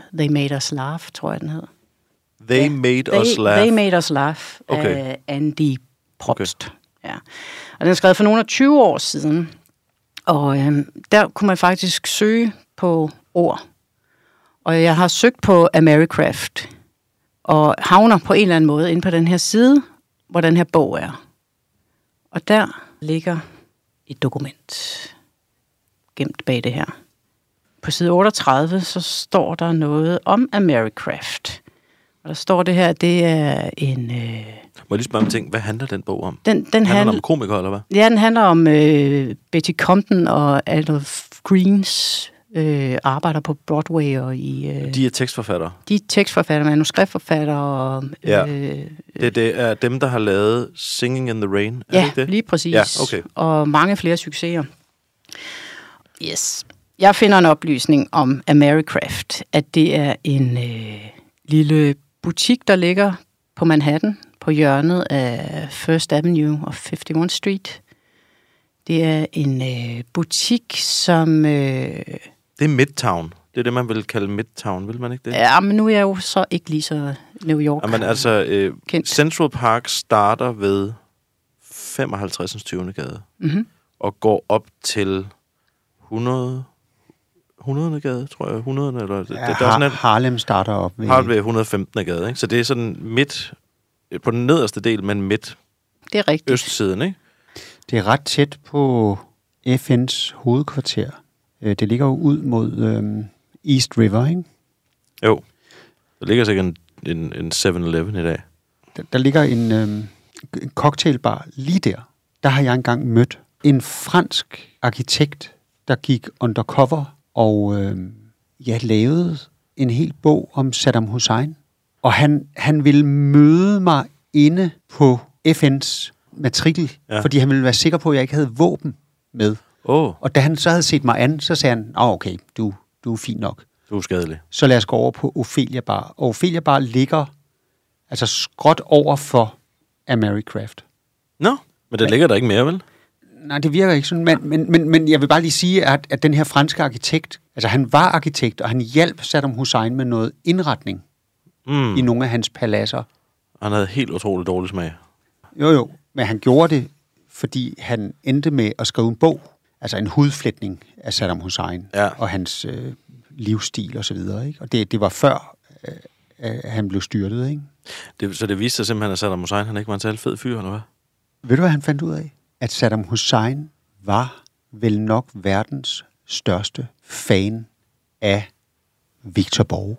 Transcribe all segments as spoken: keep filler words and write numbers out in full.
They Made Us Laugh, tror jeg, den hedder. They ja. Made they, Us Laugh? They Made Us Laugh okay. af Andy Probst. Okay. Ja. Og den er skrevet for nogle af tyve år siden. Og øhm, der kunne man faktisk søge på ord. Og jeg har søgt på Americraft, og havner på en eller anden måde inde på den her side, hvor den her bog er. Og der ligger et dokument gemt bag det her. På side otteogtredive, så står der noget om Americraft. Og der står det her, det er en... Øh, Må jeg lige spørge om ting? Hvad handler den bog om? Den, den handler handl- den om komikere, eller hvad? Ja, den handler om øh, Betty Comden og Adolph Greens øh, arbejder på Broadway. Og i, øh, de er tekstforfattere? De er tekstforfattere, manuskriptforfattere. Og, øh, ja. det, det er dem, der har lavet Singing in the Rain, er ja, det ikke det? Lige præcis. Ja, okay. Og mange flere succeser. Yes. Jeg finder en oplysning om Americraft, at det er en øh, lille butik, der ligger på Manhattan, på hjørnet af First Avenue og femoghalvfjerds Street. Det er en øh, butik, som... Øh, det er Midtown. Det er det, man vil kalde Midtown, vil man ikke det? Ja, men nu er jeg jo så ikke lige så New York. Jamen altså, øh, Central Park starter ved femoghalvtreds tyvende gade mm-hmm. og går op til hundrede hundrede gade, tror jeg. hundrede eller ja, det, der er sådan en, Harlem starter op ved Harlem ved et hundrede og femten gade, ikke? Så det er sådan midt på den nederste del, men midt. Det er rigtigt. Østsiden, ikke? Det er ret tæt på F N's hovedkvarter. Det ligger jo ud mod øhm, East River, ikke? Jo. Der ligger sikkert en, en, en seven eleven i dag. Der, der ligger en, øhm, en cocktailbar lige der. Der har jeg engang mødt en fransk arkitekt, der gik undercover og øhm, ja, lavede en hel bog om Saddam Hussein. Og han, han ville møde mig inde på F N's matrikel, ja. Fordi han ville være sikker på, at jeg ikke havde våben med. Oh. Og da han så havde set mig an, så sagde han, åh oh, okay, du, du er fin nok. Du er skadelig. Så lad os gå over på Ophelia Bar. Og Ophelia Bar ligger altså skråt over for Americraft. Nå, no, men det men, ligger der ikke mere, vel? Nej, det virker ikke sådan. Men, men, men, men jeg vil bare lige sige, at, at den her franske arkitekt, altså han var arkitekt, og han hjalp Saddam Hussein med noget indretning mm. i nogle af hans paladser. Han havde helt utroligt dårlig smag. Jo, jo, men han gjorde det, fordi han endte med at skrive en bog, altså en hudflætning af Saddam Hussein ja. og hans øh, livsstil og så videre, ikke? Og det, det var før, øh, øh, han blev styrtet, ikke? Det, så det viste sig simpelthen, at Saddam Hussein han ikke var en særlig fed fyr, eller hvad? Ved du, hvad han fandt ud af? At Saddam Hussein var vel nok verdens største fan af Victor Borge.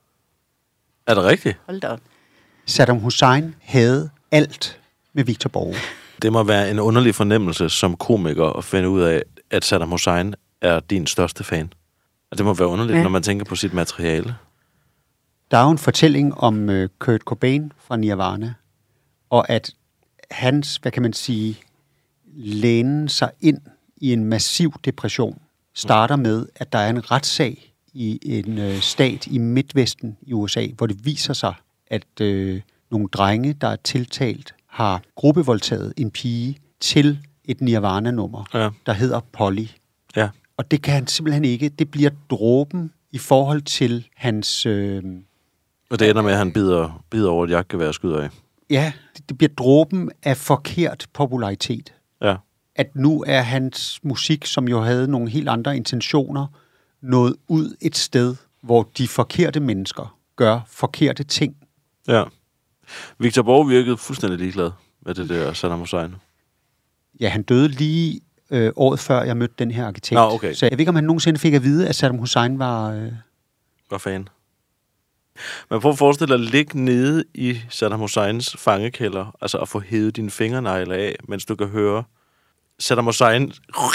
Er det rigtigt? Hold da op. Saddam Hussein havde alt med Victor Borge. Det må være en underlig fornemmelse som komiker at finde ud af, at Saddam Hussein er din største fan. Det må være underligt, ja. Når man tænker på sit materiale. Der er jo en fortælling om uh, Kurt Cobain fra Nirvana, og at hans, hvad kan man sige, lænen sig ind i en massiv depression, starter med, at der er en retssag i en uh, stat i Midtvesten i U S A, hvor det viser sig, at uh, nogle drenge, der er tiltalt, har gruppevoldtaget en pige til et Nirvana-nummer, ja. Der hedder Polly. Ja. Og det kan han simpelthen ikke. Det bliver dråben i forhold til hans... Øh, og det ender med, at han bider, bider over et jagtgevær og skyder af. Ja, det, det bliver dråben af forkert popularitet. Ja. At nu er hans musik, som jo havde nogle helt andre intentioner, nået ud et sted, hvor de forkerte mennesker gør forkerte ting. Ja. Victor Borge virkede fuldstændig ligeglad med det der Saddam Hussein. Ja, han døde lige øh, året før, jeg mødte den her arkitekt. Nå, okay. Så jeg ved ikke, om han nogensinde fik at vide, at Saddam Hussein var... Øh... Var fan. Man får forestille dig at ligge nede i Saddam Husseins fangekælder, altså at få hævet dine fingernegle af, mens du kan høre Saddam Hussein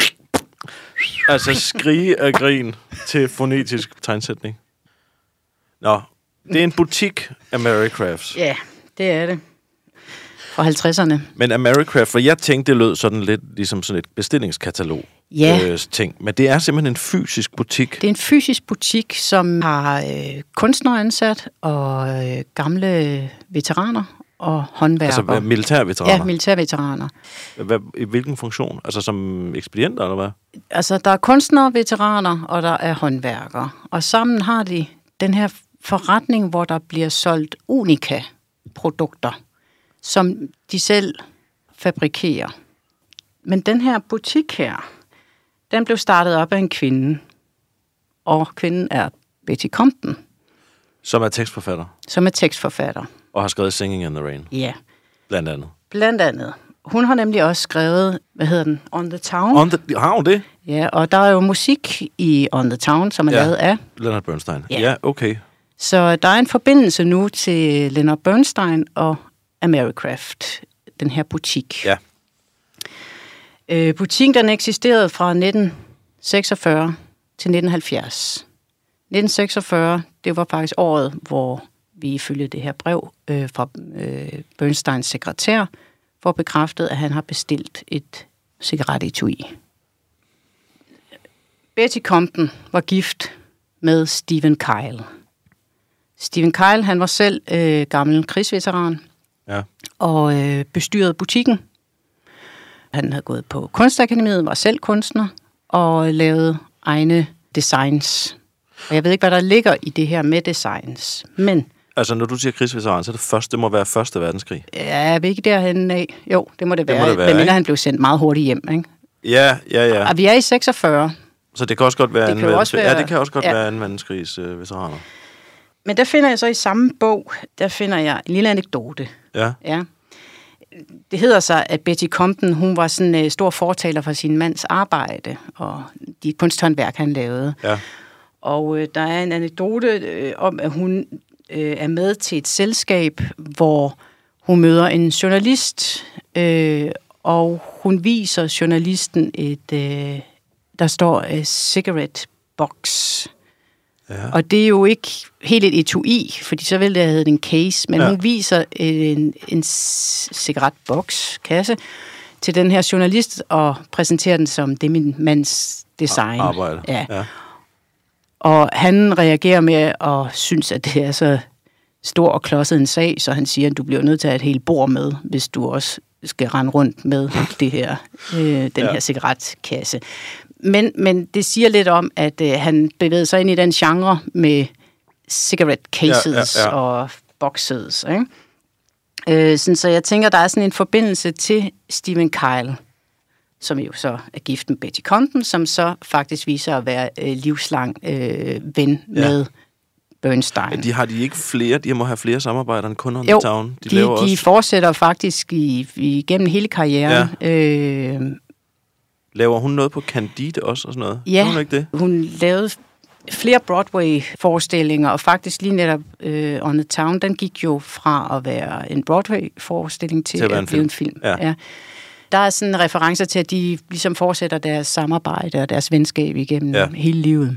altså skrige af grin til fonetisk tegnsætning. Nå, det er en butik, Americraft. Ja, det er det. Fra halvtredserne. Men Americraft, for jeg tænkte, det lød sådan lidt ligesom sådan et bestillingskatalog. Ja. Øh, ting. Men det er simpelthen en fysisk butik. Det er en fysisk butik, som har øh, kunstnere ansat, og øh, gamle veteraner og håndværkere. Altså militærveteraner? Ja, militærveteraner. Hvad, i hvilken funktion? Altså som ekspedienter, eller hvad? Altså, der er kunstnere, veteraner, og der er håndværkere. Og sammen har de den her forretning, hvor der bliver solgt Unica-produkter, som de selv fabrikerer. Men den her butik her, den blev startet op af en kvinde, og kvinden er Betty Compton. Som er tekstforfatter. Som er tekstforfatter. Og har skrevet Singing in the Rain. Ja. Blandt andet. Blandt andet. Hun har nemlig også skrevet, hvad hedder den? On the Town. On the, har hun det? Ja, og der er jo musik i On the Town, som er ja. lavet af Leonard Bernstein. Ja. ja, okay. Så der er en forbindelse nu til Leonard Bernstein og Americraft, den her butik. Ja. Øh, butikken, den eksisterede fra nitten seksogfyrre til nitten halvfjerds. nitten seksogfyrre, det var faktisk året, hvor vi ifølge det her brev øh, fra øh, Bernsteins sekretær får bekræftet, at han har bestilt et cigarettetui. Betty Compton var gift med Stephen Kyle. Stephen Kyle, han var selv øh, gammel krigsveteran ja. og øh, bestyrede butikken. Han havde gået på Kunstakademiet, var selv kunstner og lavede egne designs. Og jeg ved ikke, hvad der ligger i det her med designs, men... Altså, når du siger krigsveteran, så er det første, det må være første verdenskrig. Ja, jeg ved ikke derhen af. Jo, det må det, det være. Må det være, men han blev sendt meget hurtigt hjem, ikke? Ja, ja, ja. Og vi er i seksogfyrre. Så det kan også godt være det anden kan verdenskrig. være, Ja, det kan også godt ja. være anden verdenskrigs øh, veteraner. Men der finder jeg så i samme bog, der finder jeg en lille anekdote. Ja. Ja. Det hedder sig, at Betty Compton, hun var sådan en uh, stor fortaler for sin mands arbejde, og de kunsthåndværk, han lavede. Ja. Og øh, der er en anekdote øh, om, at hun øh, er med til et selskab, hvor hun møder en journalist, øh, og hun viser journalisten et, øh, der står uh, cigarette box. Ja. Og det er jo ikke helt et etui, fordi så ville det have heddet en case, men ja. Hun viser en, en cigaretboks, kasse, til den her journalist, og præsenterer den som det min mands design. Arbejde. Ja. ja. Og han reagerer med at synes, at det er så stor og klodset en sag, så han siger, at du bliver nødt til at have et helt bord med, hvis du også skal rende rundt med det her, øh, den ja. her cigaretkasse. Men, men det siger lidt om, at øh, han bevægede sig ind i den genre med cigarette cases ja, ja, ja. og boxes. Ikke? Øh, sådan, så jeg tænker, der er sådan en forbindelse til Stephen Kyle, som jo så er gift med Betty Compton, som så faktisk viser at være øh, livslang øh, ven ja. med Bernstein. Ja, de har de ikke flere, de må have flere samarbejder end kun On jo, the Town. De, de, de også... fortsætter faktisk i, i, gennem hele karrieren. Ja. Øh, Laver hun noget på Candide også og sådan noget? Ja, hun, ikke det? hun lavede flere Broadway-forestillinger, og faktisk lige netop uh, On the Town, den gik jo fra at være en Broadway-forestilling til, til at, at blive en film. Ja. Ja. Der er sådan referencer til, at de ligesom fortsætter deres samarbejde og deres venskab igennem ja. hele livet.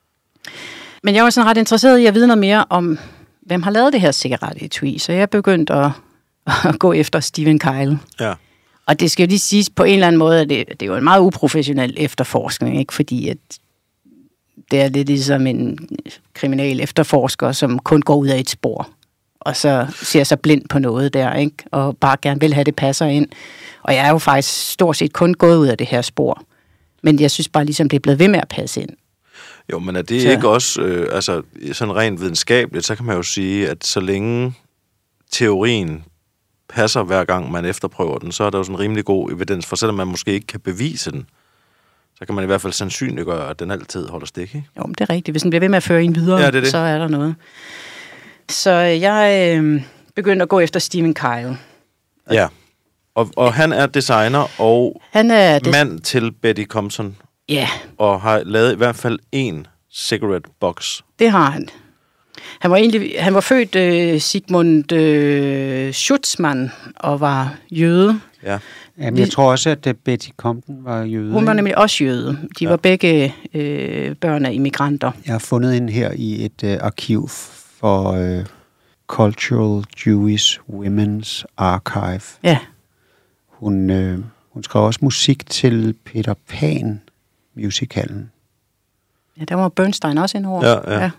Men jeg var sådan ret interesseret i at vide noget mere om, hvem har lavet det her cigarettetui, så jeg begyndte at, at gå efter Stephen Kyle. Ja. Og det skal jo lige siges på en eller anden måde, at det, det er jo en meget uprofessionel efterforskning, ikke? Fordi at det er lidt ligesom en kriminal efterforsker, som kun går ud af et spor, og så ser sig blind på noget der, ikke? Og bare gerne vil have, det passer ind. Og jeg er jo faktisk stort set kun gået ud af det her spor. Men jeg synes bare ligesom, det er blevet ved med at passe ind. Jo, men er det så. ikke også, øh, altså sådan rent videnskabeligt, så kan man jo sige, at så længe teorien passer hver gang man efterprøver den, så er der jo sådan en rimelig god evidens, for selvom man måske ikke kan bevise den, så kan man i hvert fald sandsynliggøre, at den altid holder stik, ikke? Jo, men det er rigtigt. Hvis den bliver ved med at føre en videre, ja, det er det. Så er der noget. Så jeg øh, begyndte at gå efter Stephen Kyle. Ja, og, og han er designer og han er des- mand til Betty Compton. Ja. Og har lavet i hvert fald én cigarette box. Det har han. Han var egentlig, han var født øh, Sigmund øh, Schutzmann og var jøde. Ja. Jamen, jeg tror også, at Betty Compton var jøde. Hun var nemlig også jøde. De ja. var begge øh, børn af immigranter. Jeg har fundet hende her i et øh, arkiv for øh, Cultural Jewish Women's Archive. Ja. Hun, øh, hun skrev også musik til Peter Pan musicalen. Ja, der var Bernstein også indover. Ja, ja. ja.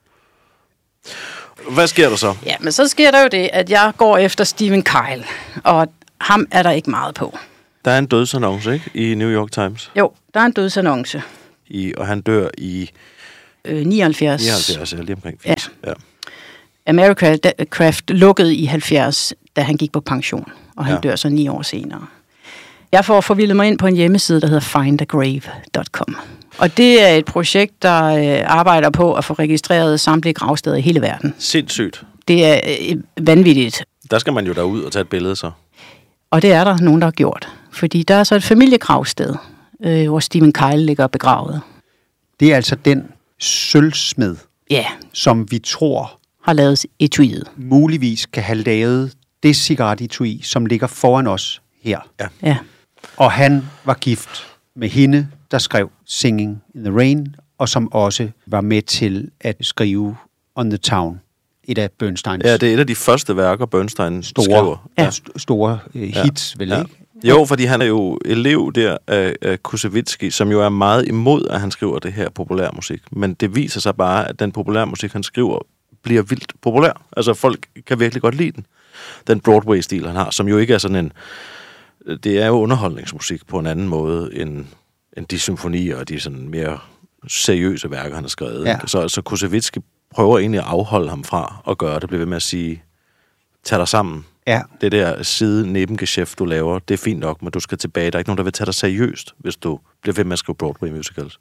Hvad sker der så? Ja, men så sker der jo det, at jeg går efter Stephen Kyle, og ham er der ikke meget på. Der er en dødsannonce, ikke? I New York Times. Jo, der er en dødsannonce. I, og han dør i øh, nioghalvfjerds. nioghalvfjerds, ja, lige omkring firs. Ja. Ja. America Craft lukkede i halvfjerds, da han gik på pension, og han Ja. dør så ni år senere. Jeg får forvildet mig ind på en hjemmeside, der hedder find a grave punktum com. Og det er et projekt, der øh, arbejder på at få registreret samtlige gravsteder i hele verden. Sindssygt. Det er øh, vanvittigt. Der skal man jo derud og tage et billede så. Og det er der nogen, der har gjort. Fordi der er så et familiegravsted, øh, hvor Stephen Kyle ligger begravet. Det er altså den sølvsmed, Ja, som vi tror har lavet etuiet. muligvis kan have lavet det cigarettetui, som ligger foran os her. Ja. Og han var gift med hende, der skrev Singing in the Rain, og som også var med til at skrive On the Town, et af Bernsteins Ja, det er et af de første værker, Bernstein store, skriver. ja. st- store uh, hits, ja. vel Ja. ikke? Jo, fordi han er jo elev der af, af Kusevitsky, som jo er meget imod, at han skriver det her populærmusik. Men det viser sig bare, at den populærmusik, han skriver, bliver vildt populær. Altså, folk kan virkelig godt lide den. Den Broadway-stil, han har, som jo ikke er sådan en... Det er jo underholdningsmusik på en anden måde, end, end de symfonier og de sådan mere seriøse værker, han har skrevet. Ja. Så, så Kusevitsky prøver egentlig at afholde ham fra at gøre det, bliver ved med at sige, tag dig sammen. Ja. Det der side nebengeschæft, du laver, det er fint nok, men du skal tilbage. Der er ikke nogen, der vil tage dig seriøst, hvis du bliver ved med at skrive Broadway musicals.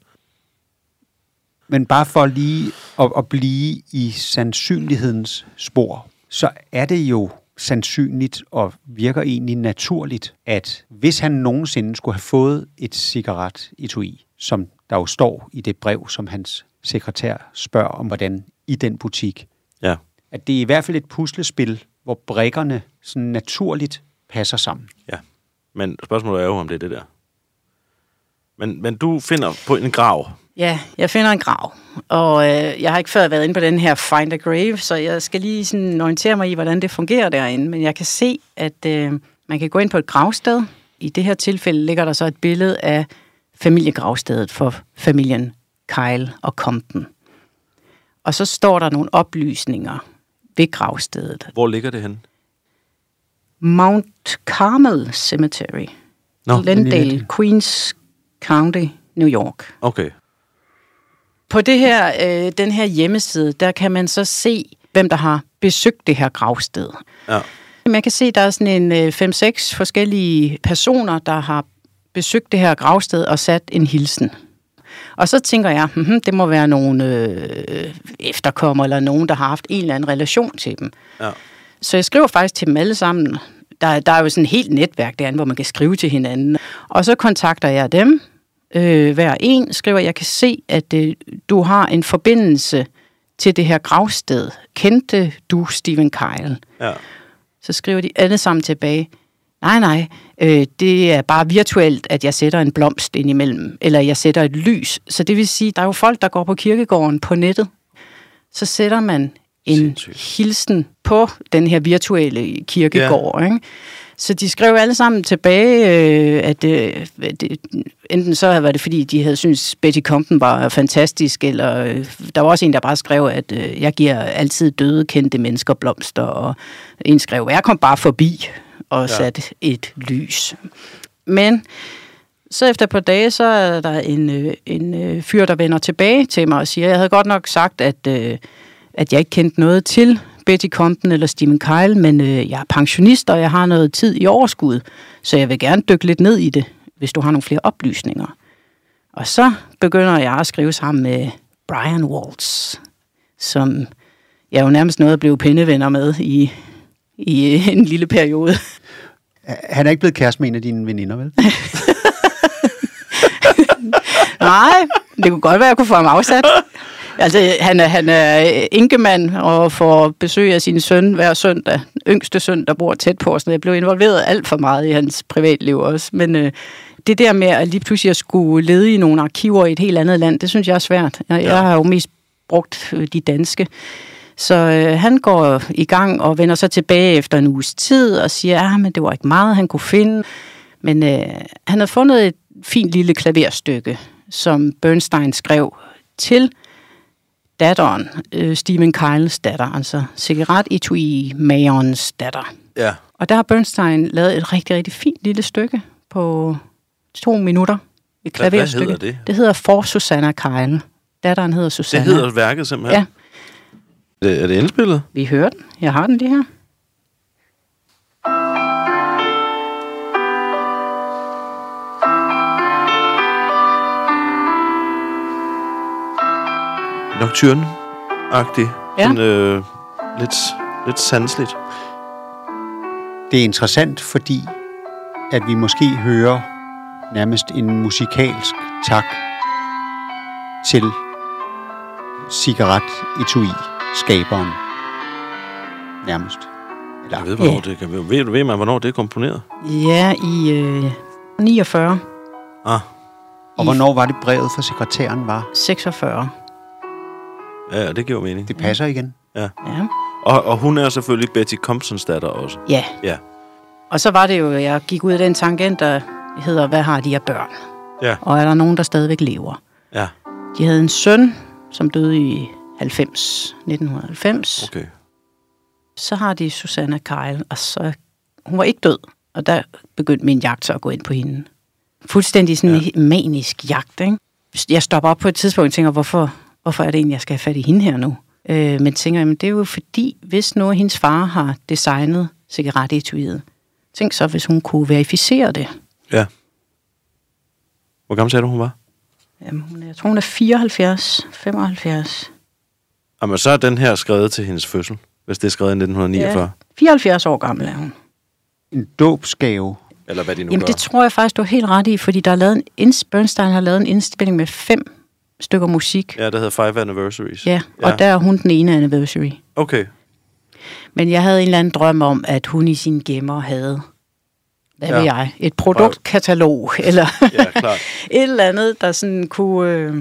Men bare for lige at, at blive i sandsynlighedens spor, så er det jo sandsynligt og virker egentlig naturligt, at hvis han nogensinde skulle have fået et cigarettetui, som der jo står i det brev, som hans sekretær spørger om, hvordan i den butik, Ja. at det er i hvert fald et puslespil, hvor brikkerne sådan naturligt passer sammen. Ja. Men spørgsmålet er jo, om det er det der. Men, men du finder på en grav. Ja, jeg finder en grav, og øh, jeg har ikke før været inde på den her Find a Grave, så jeg skal lige sådan orientere mig i, hvordan det fungerer derinde. Men jeg kan se, at øh, man kan gå ind på et gravsted. I det her tilfælde ligger der så et billede af familiegravstedet for familien Kyle og Compton. Og så står der nogle oplysninger ved gravstedet. Hvor ligger det henne? Mount Carmel Cemetery, Nå, Glendale, Queens County, New York. Okay. På det her, øh, den her hjemmeside, der kan man så se, hvem der har besøgt det her gravsted. Ja. Man kan se, at der er sådan en øh, fem seks forskellige personer, der har besøgt det her gravsted og sat en hilsen. Og så tænker jeg, hm, det må være nogle øh, efterkommere eller nogen, der har haft en eller anden relation til dem. Ja. Så jeg skriver faktisk til dem alle sammen. Der, der er jo sådan et helt netværk derinde, hvor man kan skrive til hinanden. Og så kontakter jeg dem. Øh, hver en skriver, jeg kan se, at øh, du har en forbindelse til det her gravsted. Kendte du Stephen Kyle? Ja. Så skriver de alle sammen tilbage, nej, nej, øh, det er bare virtuelt, at jeg sætter en blomst ind imellem, eller jeg sætter et lys. Så det vil sige, der er jo folk, der går på kirkegården på nettet. Så sætter man en Sindssygt. hilsen på den her virtuelle kirkegård, ikke? Så de skrev alle sammen tilbage, øh, at øh, det, enten så var det, fordi de havde syntes, Betty Compton var fantastisk, eller øh, der var også en, der bare skrev, at øh, jeg giver altid døde, kendte mennesker blomster, og en skrev, jeg kom bare forbi og ja. satte et lys. Men så efter et par dage, så er der en, øh, en øh, fyr, der vender tilbage til mig og siger, jeg havde godt nok sagt, at, øh, at jeg ikke kendte noget til Betty Compton eller Stephen Kyle, men øh, jeg er pensionist, og jeg har noget tid i overskud, så jeg vil gerne dykke lidt ned i det, hvis du har nogle flere oplysninger. Og så begynder jeg at skrive sammen med Brian Waltz, som jeg jo nærmest nåede at blive pindevenner med i, i en lille periode. Han er ikke blevet kæreste med en af dine veninder, vel? Nej, det kunne godt være, at jeg kunne få ham afsat. Altså, han er, han er enkemand og får besøg af sin søn hver søndag. Yngste søn, der bor tæt på os. Jeg blev involveret alt for meget i hans privatliv også. Men øh, det der med at lige pludselig at skulle lede i nogle arkiver i et helt andet land, det synes jeg er svært. Jeg, ja. jeg har jo mest brugt de danske. Så øh, han går i gang og vender så tilbage efter en uges tid og siger, at ah, det var ikke meget, han kunne finde. Men øh, han havde fundet et fint lille klaverstykke, som Bernstein skrev til datteren, øh, Stephen Kyles datter, altså cigarettetui-magerens datter. Ja. Og der har Bernstein lavet et rigtig, rigtig fint lille stykke på to minutter. Et klaverstykke. Hvad hedder det? Det hedder For Susanna Kyle. Datteren hedder Det Susanna. hedder værket simpelthen? Ja. Det, er det indspillet? Vi hører den. Jeg har den lige her. Nocturne-agtig. Ja. Sådan, øh, lidt, lidt sanseligt. Det er interessant, fordi at vi måske hører nærmest en musikalsk tak til cigaret-etui-skaberen. Nærmest. Eller, Jeg ved, hvornår Ja. det kan, ved, ved man, hvornår det er komponeret? Ja, i øh, niogfyrre, Ah, og hvornår var det brevet fra sekretæren var? seksogfyrre. ja, det giver mening. Det passer igen. Ja. Og, og hun er selvfølgelig Betty Comptons datter også. ja. Ja. Og så var det jo, jeg gik ud af den tangent, der hedder, hvad har de af børn? Ja. Og er der nogen, der stadigvæk lever? Ja, De havde en søn, som døde i halvfems, nitten halvfems. okay. Så har de Susanna Kyle, og så, hun var ikke død. Og der begyndte min jagt så at gå ind på hende. Fuldstændig sådan Ja. en manisk jagt, ikke? Jeg stopper op på et tidspunkt og tænker, hvorfor, hvorfor er det egentlig, jeg skal have fat i hende her nu? Øh, men tænker, jamen, det er jo fordi, hvis nu hendes far har designet cigarettetuiet, tænk så, hvis hun kunne verificere det. Ja. Hvor gammel sagde du, hun var? Jamen, hun er, jeg tror, hun er fireoghalvfjerds, femoghalvfjerds. Jamen, så er den her skrevet til hendes fødsel, hvis det er skrevet i nitten niogfyrre. Ja, fireoghalvfjerds år gammel er hun. En dåbsgave. Eller hvad de nu Jamen, gør. det tror jeg faktisk, du er helt ret i, fordi der er lavet en, ins- Bernstein har lavet en indspilling med fem stykker musik. Ja, det hedder Five Anniversaries. Ja, og Ja. der er hun den ene anniversary. Okay. Men jeg havde en eller anden drøm om, at hun i sine gemmer havde, hvad Ja. ja. ved jeg, et produktkatalog, eller Ja, klart. et eller andet, der sådan kunne... Øh...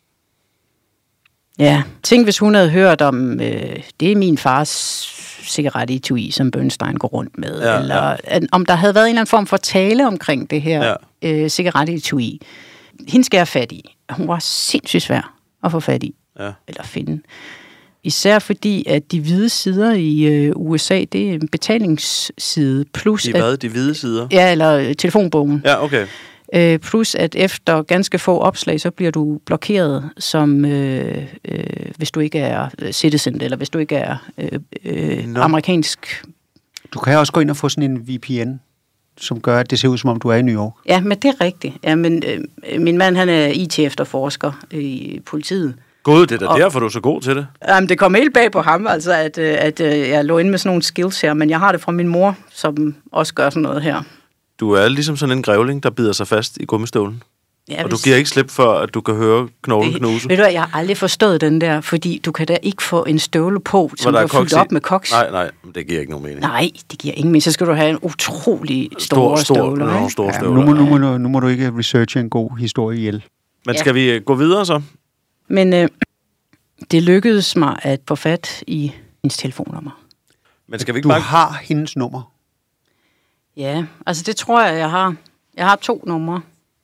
Ja, tænk, hvis hun havde hørt om, øh, det er min fars cigarettetui, som Bernstein går rundt med, Ja, eller ja. at, om der havde været en eller anden form for tale omkring det her Ja. øh, cigarettetui. Hende skal jeg have fat i. Hun var sindssygt svær at få fat i, Ja. eller finde. Især fordi, at de hvide sider i øh, U S A, det er en betalingsside, plus De at, hvad? De hvide sider? ja, eller øh, telefonbogen. Ja, okay. Øh, plus at efter ganske få opslag, så bliver du blokeret, som øh, øh, hvis du ikke er citizen, eller hvis du ikke er øh, øh, Nå. amerikansk. Du kan også gå ind og få sådan en V P N, som gør, at det ser ud, som om du er i New York. Ja, men det er rigtigt. Ja, men, øh, min mand, han er I T-efterforsker i politiet. Gud, det er da Og- derfor, du er så god til det. Jamen, det kom helt bag på ham, altså, at, øh, at øh, jeg lå inde med sådan nogle skills her, men jeg har det fra min mor, som også gør sådan noget her. Du er ligesom sådan en grævling, der bider sig fast i gummistøvlen. Ja, Og du hvis- giver ikke slip for, at du kan høre knoglen knuse. Ved du hvad, jeg har aldrig forstået den der, fordi du kan da ikke få en støvle på, som der du er har fyldt koks i. op med koks. Nej, nej, men det giver ikke nogen mening. Nej, det giver ingen mening. Så skal du have en utrolig store stor, støvler. nogle ikke? store Ja, støvler. nu, må, nu, må, du- nu må du ikke researche en god historie ihjel. Men Ja. skal vi øh, gå videre så? Men øh, det lykkedes mig at få fat i hendes telefonnummer. Men skal vi ikke Du bare... har hendes nummer. Ja, altså det tror jeg, jeg har. Jeg har to numre.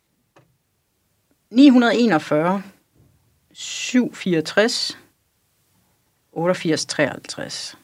ni enogfyrre, syv fireogtres, otteogfirs treoghalvtreds.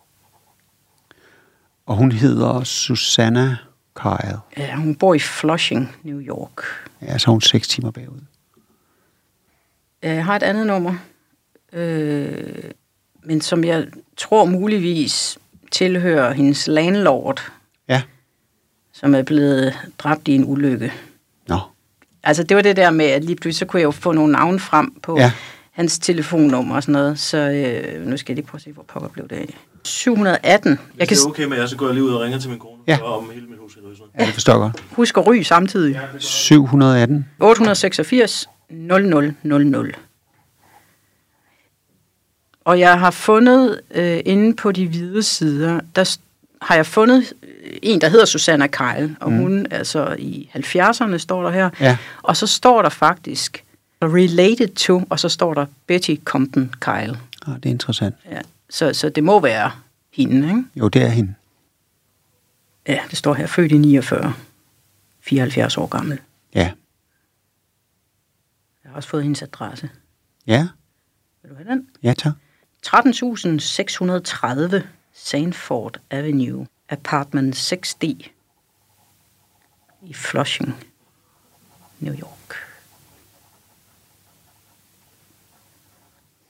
Og hun hedder Susanna Kyle. Ja, hun bor i Flushing, New York. Ja, så er hun seks timer bagud. Jeg har et andet nummer, øh, men som jeg tror muligvis tilhører hendes landlord, Ja. som er blevet dræbt i en ulykke. Nå. Altså, det var det der med, at lige pludselig så kunne jeg jo få nogle navne frem på Ja. hans telefonnummer og sådan noget. Så øh, nu skal jeg lige prøve at se, hvor pokker blev det af. syv atten. Jeg kan Hvis det er okay med jer, så går jeg lige ud og ringer til min kone. Ja. Og om hele mit hus. Eller sådan. Ja, det forstår jeg godt. huske at ryge samtidig. syv atten. otte seksogfirs nul nul nul nul. Og jeg har fundet øh, inde på de hvide sider, der s- har jeg fundet en, der hedder Susanna Kyle, og mm. hun er så i halvfjerdserne, står der her. Ja. Og så står der faktisk related to, og så står der Betty Compton Kyle. Ah, det er interessant. Ja. Så, så det må være hende, ikke? Jo, det er hende. Ja, det står her, født i niogfyrre, fireoghalvfjerds år gammel. Ja. Jeg har også fået hendes adresse. Ja. Vil du have den? Ja, tak. tretten tusind seks hundrede og tredive Sanford Avenue, apartment seks D i Flushing, New York.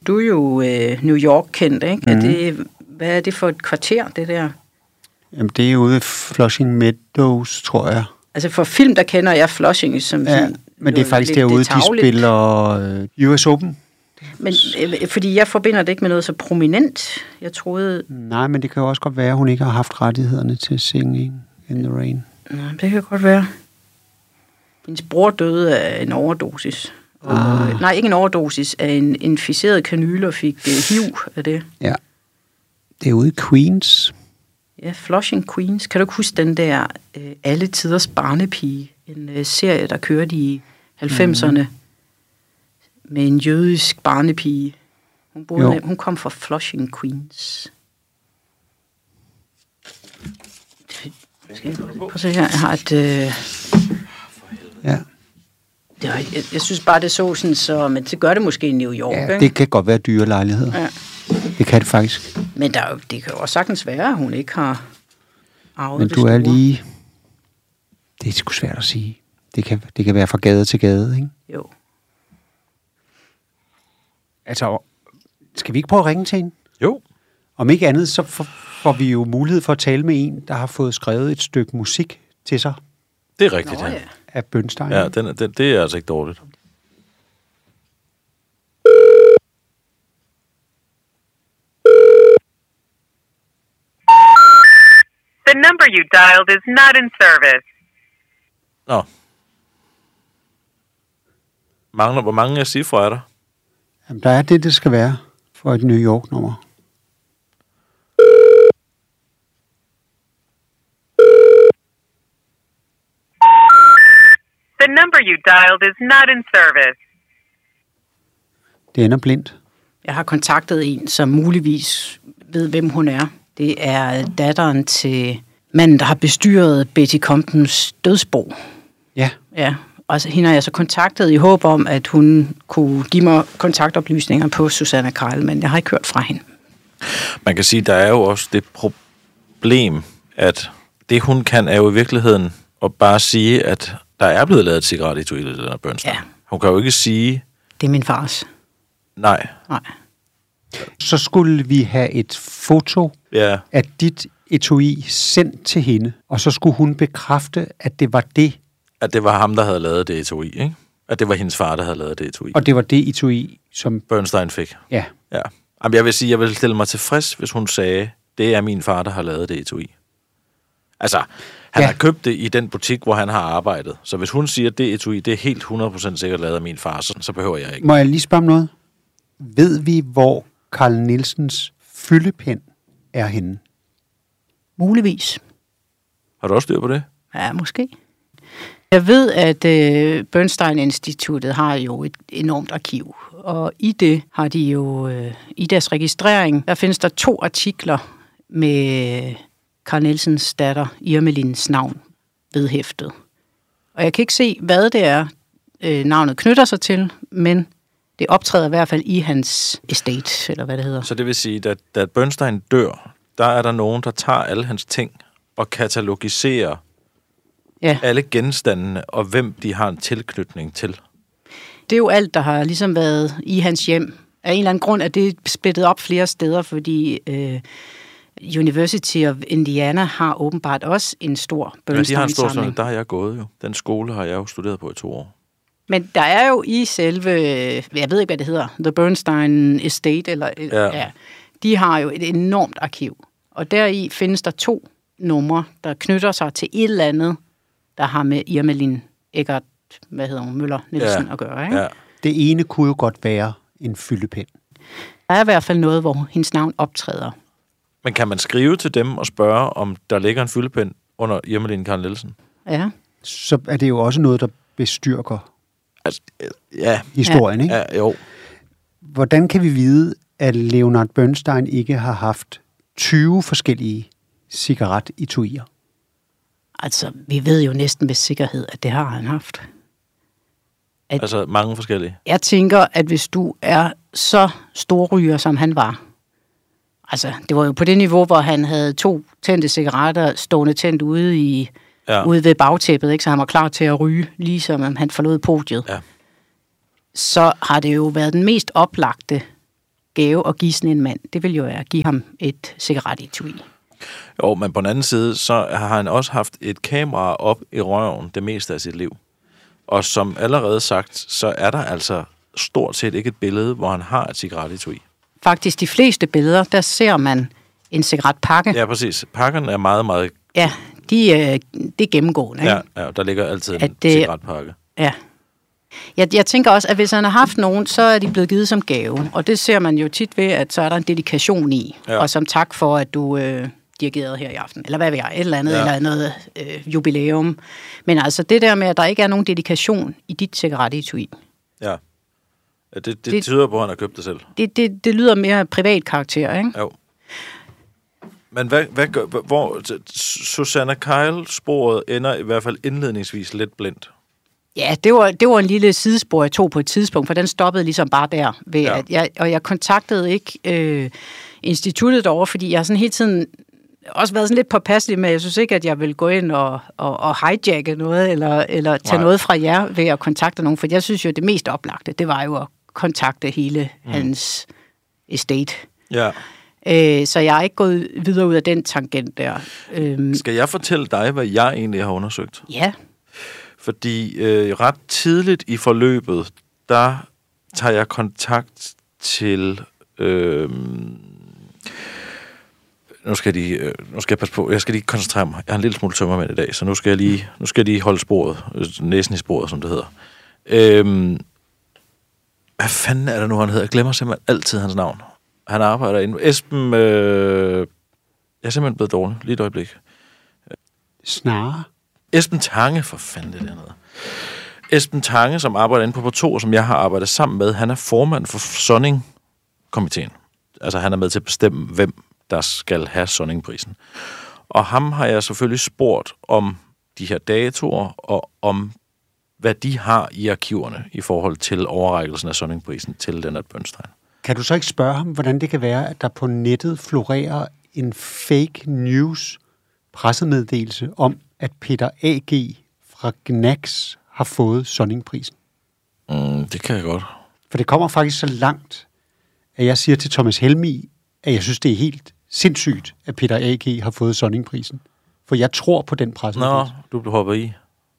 du er jo øh, New York-kendt, ikke? Mm. Er det, hvad er det for et kvarter, det der? Jamen, det er ude i Flushing Meadows, tror jeg. Altså for film, der kender jeg Flushing som ja, sådan... men det er faktisk derude, de spiller øh, U S Open. Men øh, fordi jeg forbinder det ikke med noget så prominent. Jeg troede... Nej, men det kan jo også godt være, at hun ikke har haft rettighederne til Singing in the Rain. Nej, det kan godt være. Hendes bror døde af en overdosis. Og, ah. Nej, ikke en overdosis, af en inficeret kanyle og fik uh, H I V af det. Ja. Det er ude i Queens. Ja, Flushing Queens. Kan du ikke huske den der uh, Alle Tiders Barnepige? En uh, serie, der kørte i halvfemserne mm. med en jødisk barnepige. Hun, boede, hun kom fra Flushing Queens. Prøv at se her, jeg har et... Uh, ja. Det var, jeg, jeg synes bare, det så sådan, så, men det gør det måske i New York. Ja, ikke? Det kan godt være dyre lejligheder. Ja. Det kan det faktisk. Men der, det kan jo også sagtens være, at hun ikke har arvet Men det du store. er lige... Det er sgu svært at sige. Det kan, det kan være fra gade til gade, ikke? Jo. Altså, skal vi ikke prøve at ringe til hende? Jo. Om ikke andet, så får, får vi jo mulighed for at tale med en, der har fået skrevet et stykke musik til sig. Det er rigtigt, Nå, ja. ja. Af Bernstein. Ja, den, den, det er altså ikke dårligt. The number you dialed is not in service. Nå. Mangler, hvor mange cifre er der? Jamen, der er det, det skal være for et New York-nummer. The number you dialed is not in service. Det ender blindt. Jeg har kontaktet en, som muligvis ved, hvem hun er. Det er datteren til manden, der har bestyret Betty Comptons dødsbo. Ja. Ja, og hende har jeg så kontaktet i håb om, at hun kunne give mig kontaktoplysninger på Susanne Kreil, men jeg har ikke hørt fra hende. Man kan sige, der er jo også det problem, at det hun kan er jo i virkeligheden at bare sige, at der er blevet lavet et cigarettetui i den her Bernstein. Ja. Hun kan jo ikke sige... Det er min fars. Nej. Nej. Så skulle vi have et foto Ja. af dit etui sendt til hende, og så skulle hun bekræfte, at det var det, At det var ham, der havde lavet det etui, ikke? At det var hendes far, der havde lavet det etui. og det var det etui, som... Bernstein fik. Ja. Ja. Jamen, jeg vil sige, jeg vil stille mig tilfreds, hvis hun sagde, det er min far, der har lavet det etui. Altså, han Ja. har købt det i den butik, hvor han har arbejdet. Så hvis hun siger, at det etui, det er helt hundrede procent sikkert lavet af min far, så, så behøver jeg ikke. Må jeg lige spørge om noget? Ved vi, hvor Carl Nielsens fyldepen er henne? Muligvis. Har du også styr på det? Ja, måske. Jeg ved, at øh, Bernstein-instituttet har jo et enormt arkiv, og i det har de jo, øh, i deres registrering, der findes der to artikler med Carl Nielsens datter, Irmelins navn, vedhæftet. Og jeg kan ikke se, hvad det er, øh, navnet knytter sig til, men det optræder i hvert fald i hans estate, eller hvad det hedder. Så det vil sige, at da Bernstein dør, der er der nogen, der tager alle hans ting og katalogiserer Ja. alle genstandene, og hvem de har en tilknytning til. Det er jo alt, der har ligesom været i hans hjem. Af en eller anden grund er det splittet op flere steder, fordi øh, University of Indiana har åbenbart også en stor Ja, de har en stor Bernstein-samling. samling. Der har jeg gået jo. Den skole har jeg jo studeret på i to år. Men der er jo i selve, jeg ved ikke, hvad det hedder, The Bernstein Estate, eller, Ja. ja, de har jo et enormt arkiv. Og deri findes der to numre, der knytter sig til et eller andet, der har med Irmelin Eggert, hvad hedder hun, Møller Nielsen Ja. at gøre. Ikke? Ja. Det ene kunne jo godt være en fyldepen. Der er i hvert fald noget, hvor hendes navn optræder. Men kan man skrive til dem og spørge, om der ligger en fyldepen under Irmelin Carl Nielsen? Ja. Så er det jo også noget, der bestyrker Altså, ja. historien, ikke? Ja, jo. Hvordan kan vi vide, at Leonard Bernstein ikke har haft tyve forskellige cigarettetuier? Altså, vi ved jo næsten med sikkerhed, at det har han haft. At Altså mange forskellige. jeg tænker, at hvis du er så storryger, som han var, altså, det var jo på det niveau, hvor han havde to tændte cigaretter stående tændt ude, i, Ja. ude ved bagtæppet, ikke? Så han var klar til at ryge, ligesom om han forlod podiet. Ja. Så har det jo været den mest oplagte gave at give sådan en mand, det vil jo være at give ham et cigarettetui. Jo, men på den anden side, så har han også haft et kamera op i røven det meste af sit liv. Og som allerede sagt, så er der altså stort set ikke et billede, hvor han har et cigarettetui. Faktisk de fleste billeder, der ser man en cigaretpakke. Ja, præcis. Pakkerne er meget, meget... Ja, de, øh, det er gennemgående. Ja, ja, der ligger altid en at, øh, cigaretpakke. Ja. Jeg, jeg tænker også, at hvis han har haft nogen, så er de blevet givet som gave. Og det ser man jo tit ved, at så er der en dedikation i. Ja. Og som tak for, at du øh, dirigerede her i aften. Eller hvad ved jeg, et eller andet, ja. eller noget øh, jubilæum. Men altså det der med, at der ikke er nogen dedikation i dit cigarettetui. Ja. ja det, det, det tyder på, at han har købt det selv. Det, det, det lyder mere privat karakter, ikke? Jo. Men hvad, hvad gør, hvor Susanna Kyle-sporet ender i hvert fald indledningsvis lidt blindt. Ja, det var, det var en lille sidespor, jeg tog på et tidspunkt, for den stoppede ligesom bare der. Ved ja. at jeg, og jeg kontaktede ikke øh, instituttet derovre, fordi jeg har sådan hele tiden også været sådan lidt påpasselig med, jeg synes ikke, at jeg vil gå ind og, og, og hijacke noget, eller, eller tage Nej. noget fra jer ved at kontakte nogen, for jeg synes jo, det mest oplagte, det var jo at kontakte hele mm. hans estate. Ja. Øh, så jeg er ikke gået videre ud af den tangent der. Øh, Skal jeg fortælle dig, hvad jeg egentlig har undersøgt? Ja. Fordi øh, ret tidligt i forløbet, der tager jeg kontakt til... Øh, nu, skal de, øh, nu skal jeg passe på, jeg skal lige koncentrere mig. Jeg har en lille smule tømmermænd i dag, så nu skal jeg lige, nu skal jeg lige holde sporet, næsen i sporet, som det hedder. Øh, hvad fanden er det nu, han hedder? Jeg glemmer simpelthen altid hans navn. Han arbejder inde. Esben... Øh, jeg er simpelthen blevet dårlig. Lige et øjeblik. Snarere. Esben Tange, for fanden det dernede. Esben Tange, som arbejder inde på Porto, som jeg har arbejdet sammen med, han er formand for Sonning-komiteen. Altså, han er med til at bestemme, hvem der skal have Sonning-prisen. Og ham har jeg selvfølgelig spurgt om de her datoer, og om hvad de har i arkiverne i forhold til overrækkelsen af Sonning-prisen til Leonard Bernstein. Kan du så ikke spørge ham, hvordan det kan være, at der på nettet florerer en fake news pressemeddelelse om, at Peter A G fra Gnags har fået Sonning-prisen? Mm, det kan jeg godt. For det kommer faktisk så langt, at jeg siger til Thomas Helmig, at jeg synes, det er helt sindssygt, at Peter A G har fået Sonning-prisen. For jeg tror på den pressemeddelelse. Nå, du blev hoppet i.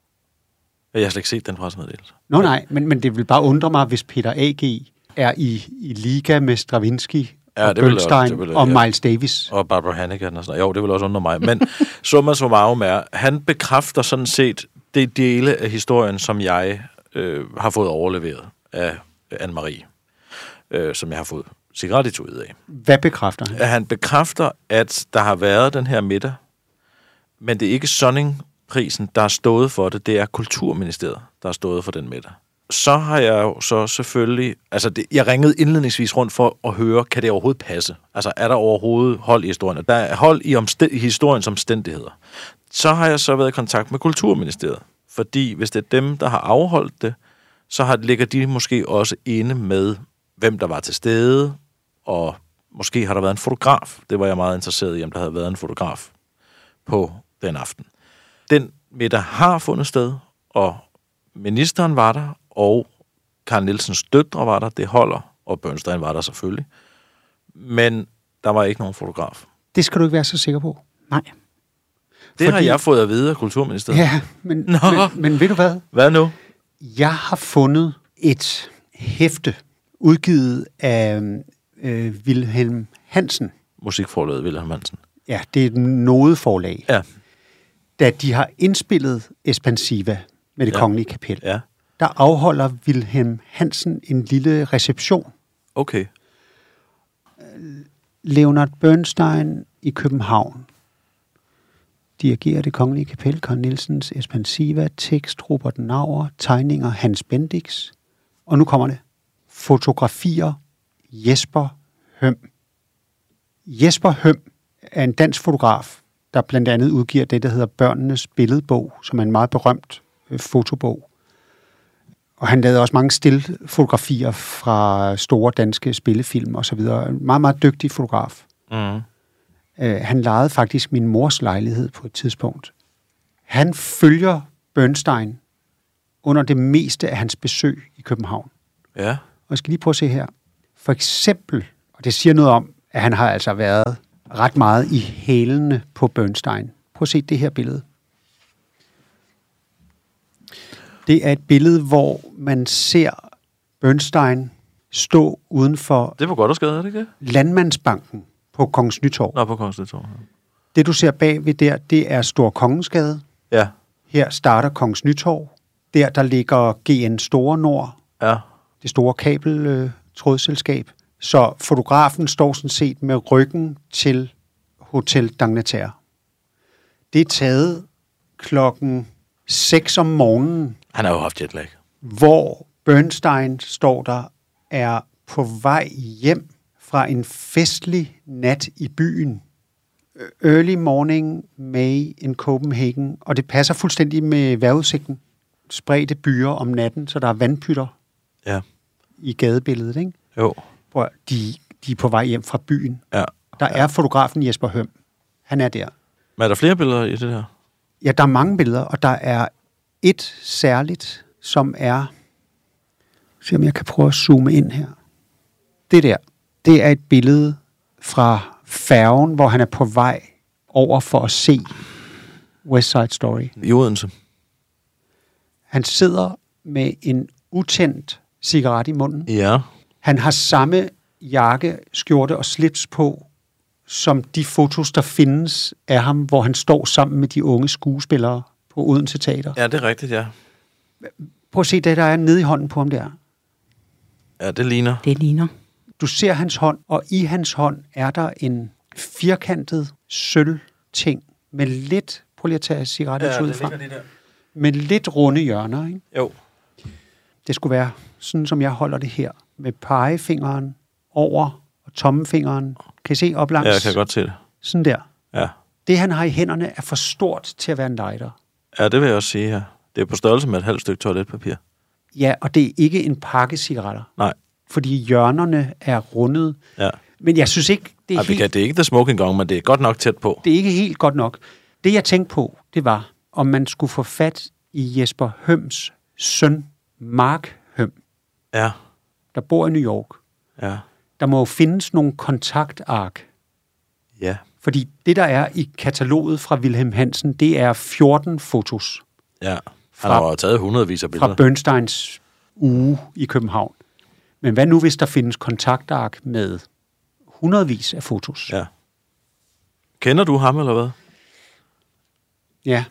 Jeg har slet ikke set den pressemeddelelse. Nå nej, men, men det vil bare undre mig, hvis Peter A G er i, i liga med Stravinsky ja, og det Bernstein også, det og ja. Miles Davis. Og Barbara Hannigan og sådan noget. Jo, det vil også undre mig. Men summa summarum er, han bekræfter sådan set det dele af historien, som jeg øh, har fået overleveret af Anne-Marie, øh, som jeg har fået cigarettetuiet af. Hvad bekræfter han? At han bekræfter, at der har været den her middag, men det er ikke Sonning-prisen, der har stået for det. Det er Kulturministeriet, der har stået for den middag. Så har jeg jo så selvfølgelig... Altså, det, jeg ringede indledningsvis rundt for at høre, kan det overhovedet passe? Altså, er der overhovedet hold i historien? Der er hold i, omstæ- i historiens omstændigheder. Så har jeg så været i kontakt med Kulturministeriet. Fordi hvis det er dem, der har afholdt det, så har, ligger de måske også inde med, hvem der var til stede, og måske har der været en fotograf. Det var jeg meget interesseret i, om der havde været en fotograf på den aften. Den middag har fundet sted, og ministeren var der, og Carl Nielsens døtre var der, det holder, og Bernstein var der selvfølgelig. Men der var ikke nogen fotograf. Det skal du ikke være så sikker på. Nej. Det Fordi... har jeg fået at vide af Kulturministeriet. Ja, men, men, men ved du hvad? Hvad nu? Jeg har fundet et hæfte udgivet af øh, Wilhelm Hansen. Musikforlaget Wilhelm Hansen. Ja, det er et nodeforlag. Ja. Da de har indspillet Espansiva med Det ja. Kongelige Kapel, Ja. der afholder Wilhelm Hansen en lille reception. Okay. Leonard Bernstein i København. Dirigerer Det Kongelige Kapel, Carl Nielsens Espansiva, tekst Robert Nauer, tegninger Hans Bendix. Og nu kommer det. Fotografier Jesper Høm. Jesper Høm er en dansk fotograf, der blandt andet udgiver det, der hedder Børnenes Billedbog, som er en meget berømt øh, fotobog. Og han lavede også mange stillfotografier fra store danske spillefilm og så videre. En meget, meget dygtig fotograf. Mm. Øh, han lejede faktisk min mors lejlighed på et tidspunkt. Han følger Bernstein under det meste af hans besøg i København. Ja. Og jeg skal lige prøve at se her. For eksempel Og det siger noget om, at han har altså været ret meget i hælene på Bernstein. Prøv at se det her billede. Det er et billede, hvor man ser Bernstein stå uden for Det var godt at skade, er det ikke? Landmandsbanken på Kongens Nytorv. Nå, på Kongens Nytorv. Ja. Det, du ser bagved der, det er Stor Kongensgade. Ja. Her starter Kongens Nytorv. Der, der ligger G N Store Nord, Ja. det store kabeltrådselskab. Øh, Så fotografen står sådan set med ryggen til Hotel d'Angleterre. Det er taget klokken seks om morgenen, Han har jo haft jetlag. hvor Bernstein står der, er på vej hjem fra en festlig nat i byen. Early morning May in Copenhagen, og det passer fuldstændig med vejrudsigten. Spredte byer om natten, så der er vandpytter Ja. i gadebilledet, ikke? Jo. Hvor de, de er på vej hjem fra byen. Ja. Der er fotografen Jesper Høm. Han er der. Men er der flere billeder i det her? Ja, der er mange billeder, og der er et særligt, som er... Se om jeg kan prøve at zoome ind her. Det der, det er et billede fra færgen, hvor han er på vej over for at se West Side Story. I Odense. Han sidder med en utændt cigaret i munden. Ja. Han har samme jakke, skjorte og slips på, som de fotos, der findes af ham, hvor han står sammen med de unge skuespillere på Odense Teater. Ja, det er rigtigt, ja. Prøv at se det, der er nede i hånden på ham der. Ja, det ligner. Det ligner. Du ser hans hånd, og i hans hånd er der en firkantet sølvting med lidt, prøv lige at tage cigaretten ud fra, det der. med lidt runde hjørner, ikke? Jo. Det skulle være sådan, som jeg holder det her, med pegefingeren over og tommefingeren. Kan I se op langs? Ja, jeg kan godt se det. Sådan der. Ja. Det, han har i hænderne, er for stort til at være en lighter. Ja, det vil jeg også sige, ja. Det er på størrelse med et halvt stykke toiletpapir. Ja, og det er ikke en pakke cigaretter. Nej. Fordi hjørnerne er rundet. Ja. Men jeg synes ikke, det er, Ej, helt, kan, det er ikke The Smoking Gun, men det er godt nok tæt på. det er ikke helt godt nok. Det, jeg tænkte på, det var, om man skulle få fat i Jesper Høms søn, Mark Høm, Ja. der bor i New York. Ja. Der må jo findes nogle kontaktark. Ja. Fordi det, der er i kataloget fra Wilhelm Hansen, det er fjorten fotos Ja. Han Fra- har jo taget hundredvis af fra billeder. Bernsteins uge i København. Men hvad nu, hvis der findes kontaktark med hundredvis af fotos? Ja. Kender du ham, eller hvad? Ja.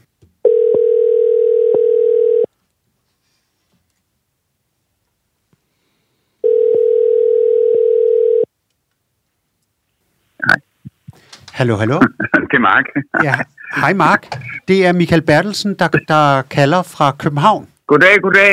Hallo, hallo. Det er Mark. Ja, hej Mark. Det er Michael Bertelsen, der, der kalder fra København. Goddag, goddag.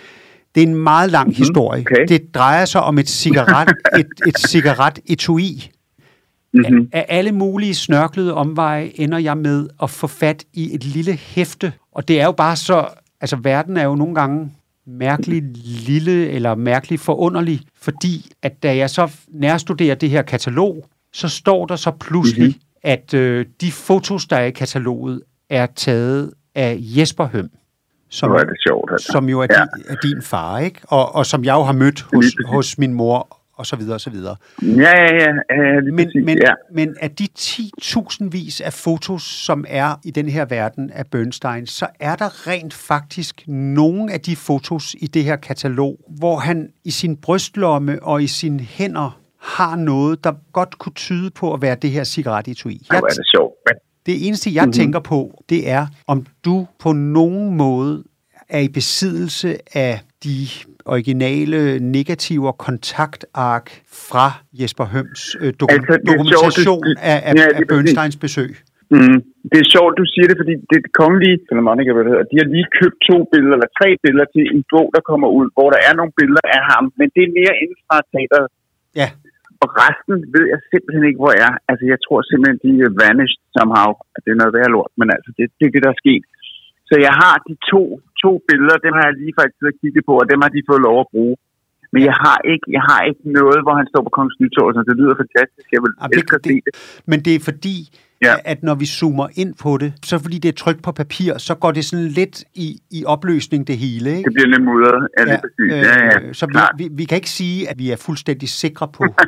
Det er en meget lang mm-hmm. historie. Okay. Det drejer sig om et cigaret, et, et cigaret-etui. Mm-hmm. Af alle mulige snørklede omveje ender jeg med at få fat i et lille hæfte. Og det er jo bare så... Altså, verden er jo nogle gange mærkelig lille eller mærkelig forunderlig, fordi at da jeg så nærstuderer det her katalog, så står der så pludselig, mm-hmm. at øh, de fotos, der er i kataloget, er taget af Jesper Høm. Som, Hvor er det sjovt, altså. som jo er, Ja. din, er din far, ikke? Og, og som jeg jo har mødt hos, hos min mor, og så videre, og så videre. Ja, ja, ja. ja lige Men, præcis, men, ja. men af de ti tusindvis af fotos, som er i den her verden af Bernstein, så er der rent faktisk nogle af de fotos i det her katalog, hvor han i sin brystlomme og i sine hænder har noget, der godt kunne tyde på at være det her cigarettetui. Hvor er det sjovt. Men, Det eneste, jeg mm-hmm. tænker på, det er, om du på nogen måde er i besiddelse af de originale negativer kontaktark fra Jesper Høms øh, doku- Altså, det er dokumentation sjovt, det- af, af, ja, af det er Bernsteins besøg. mm, det er sjovt, du siger det, fordi det kongelige Philharmonic, hvad det hedder, de har lige købt to billeder, eller tre billeder til en bog, der kommer ud, hvor der er nogle billeder af ham, men det er mere inden fra teateret. Ja. Og resten ved jeg simpelthen ikke, hvor jeg er. Altså, jeg tror simpelthen, de er vanished somehow. Det er noget værre lort, men altså, det, det er det, der er sket. Så jeg har de to, to billeder, dem har jeg lige faktisk kigget på, og dem har de fået lov at bruge. Men jeg har ikke, jeg har ikke noget, hvor han står på Kongens Nytorv, så det lyder fantastisk. Jeg vil Ah, elske at se det. Men det er fordi, Ja. at når vi zoomer ind på det, så fordi det er trykt på papir, så går det sådan lidt i, i opløsning det hele, ikke? Det bliver lidt mudret. Ja, lige præcis. Ja, ja, øh, så vi, klart. vi, vi kan ikke sige, at vi er fuldstændig sikre på,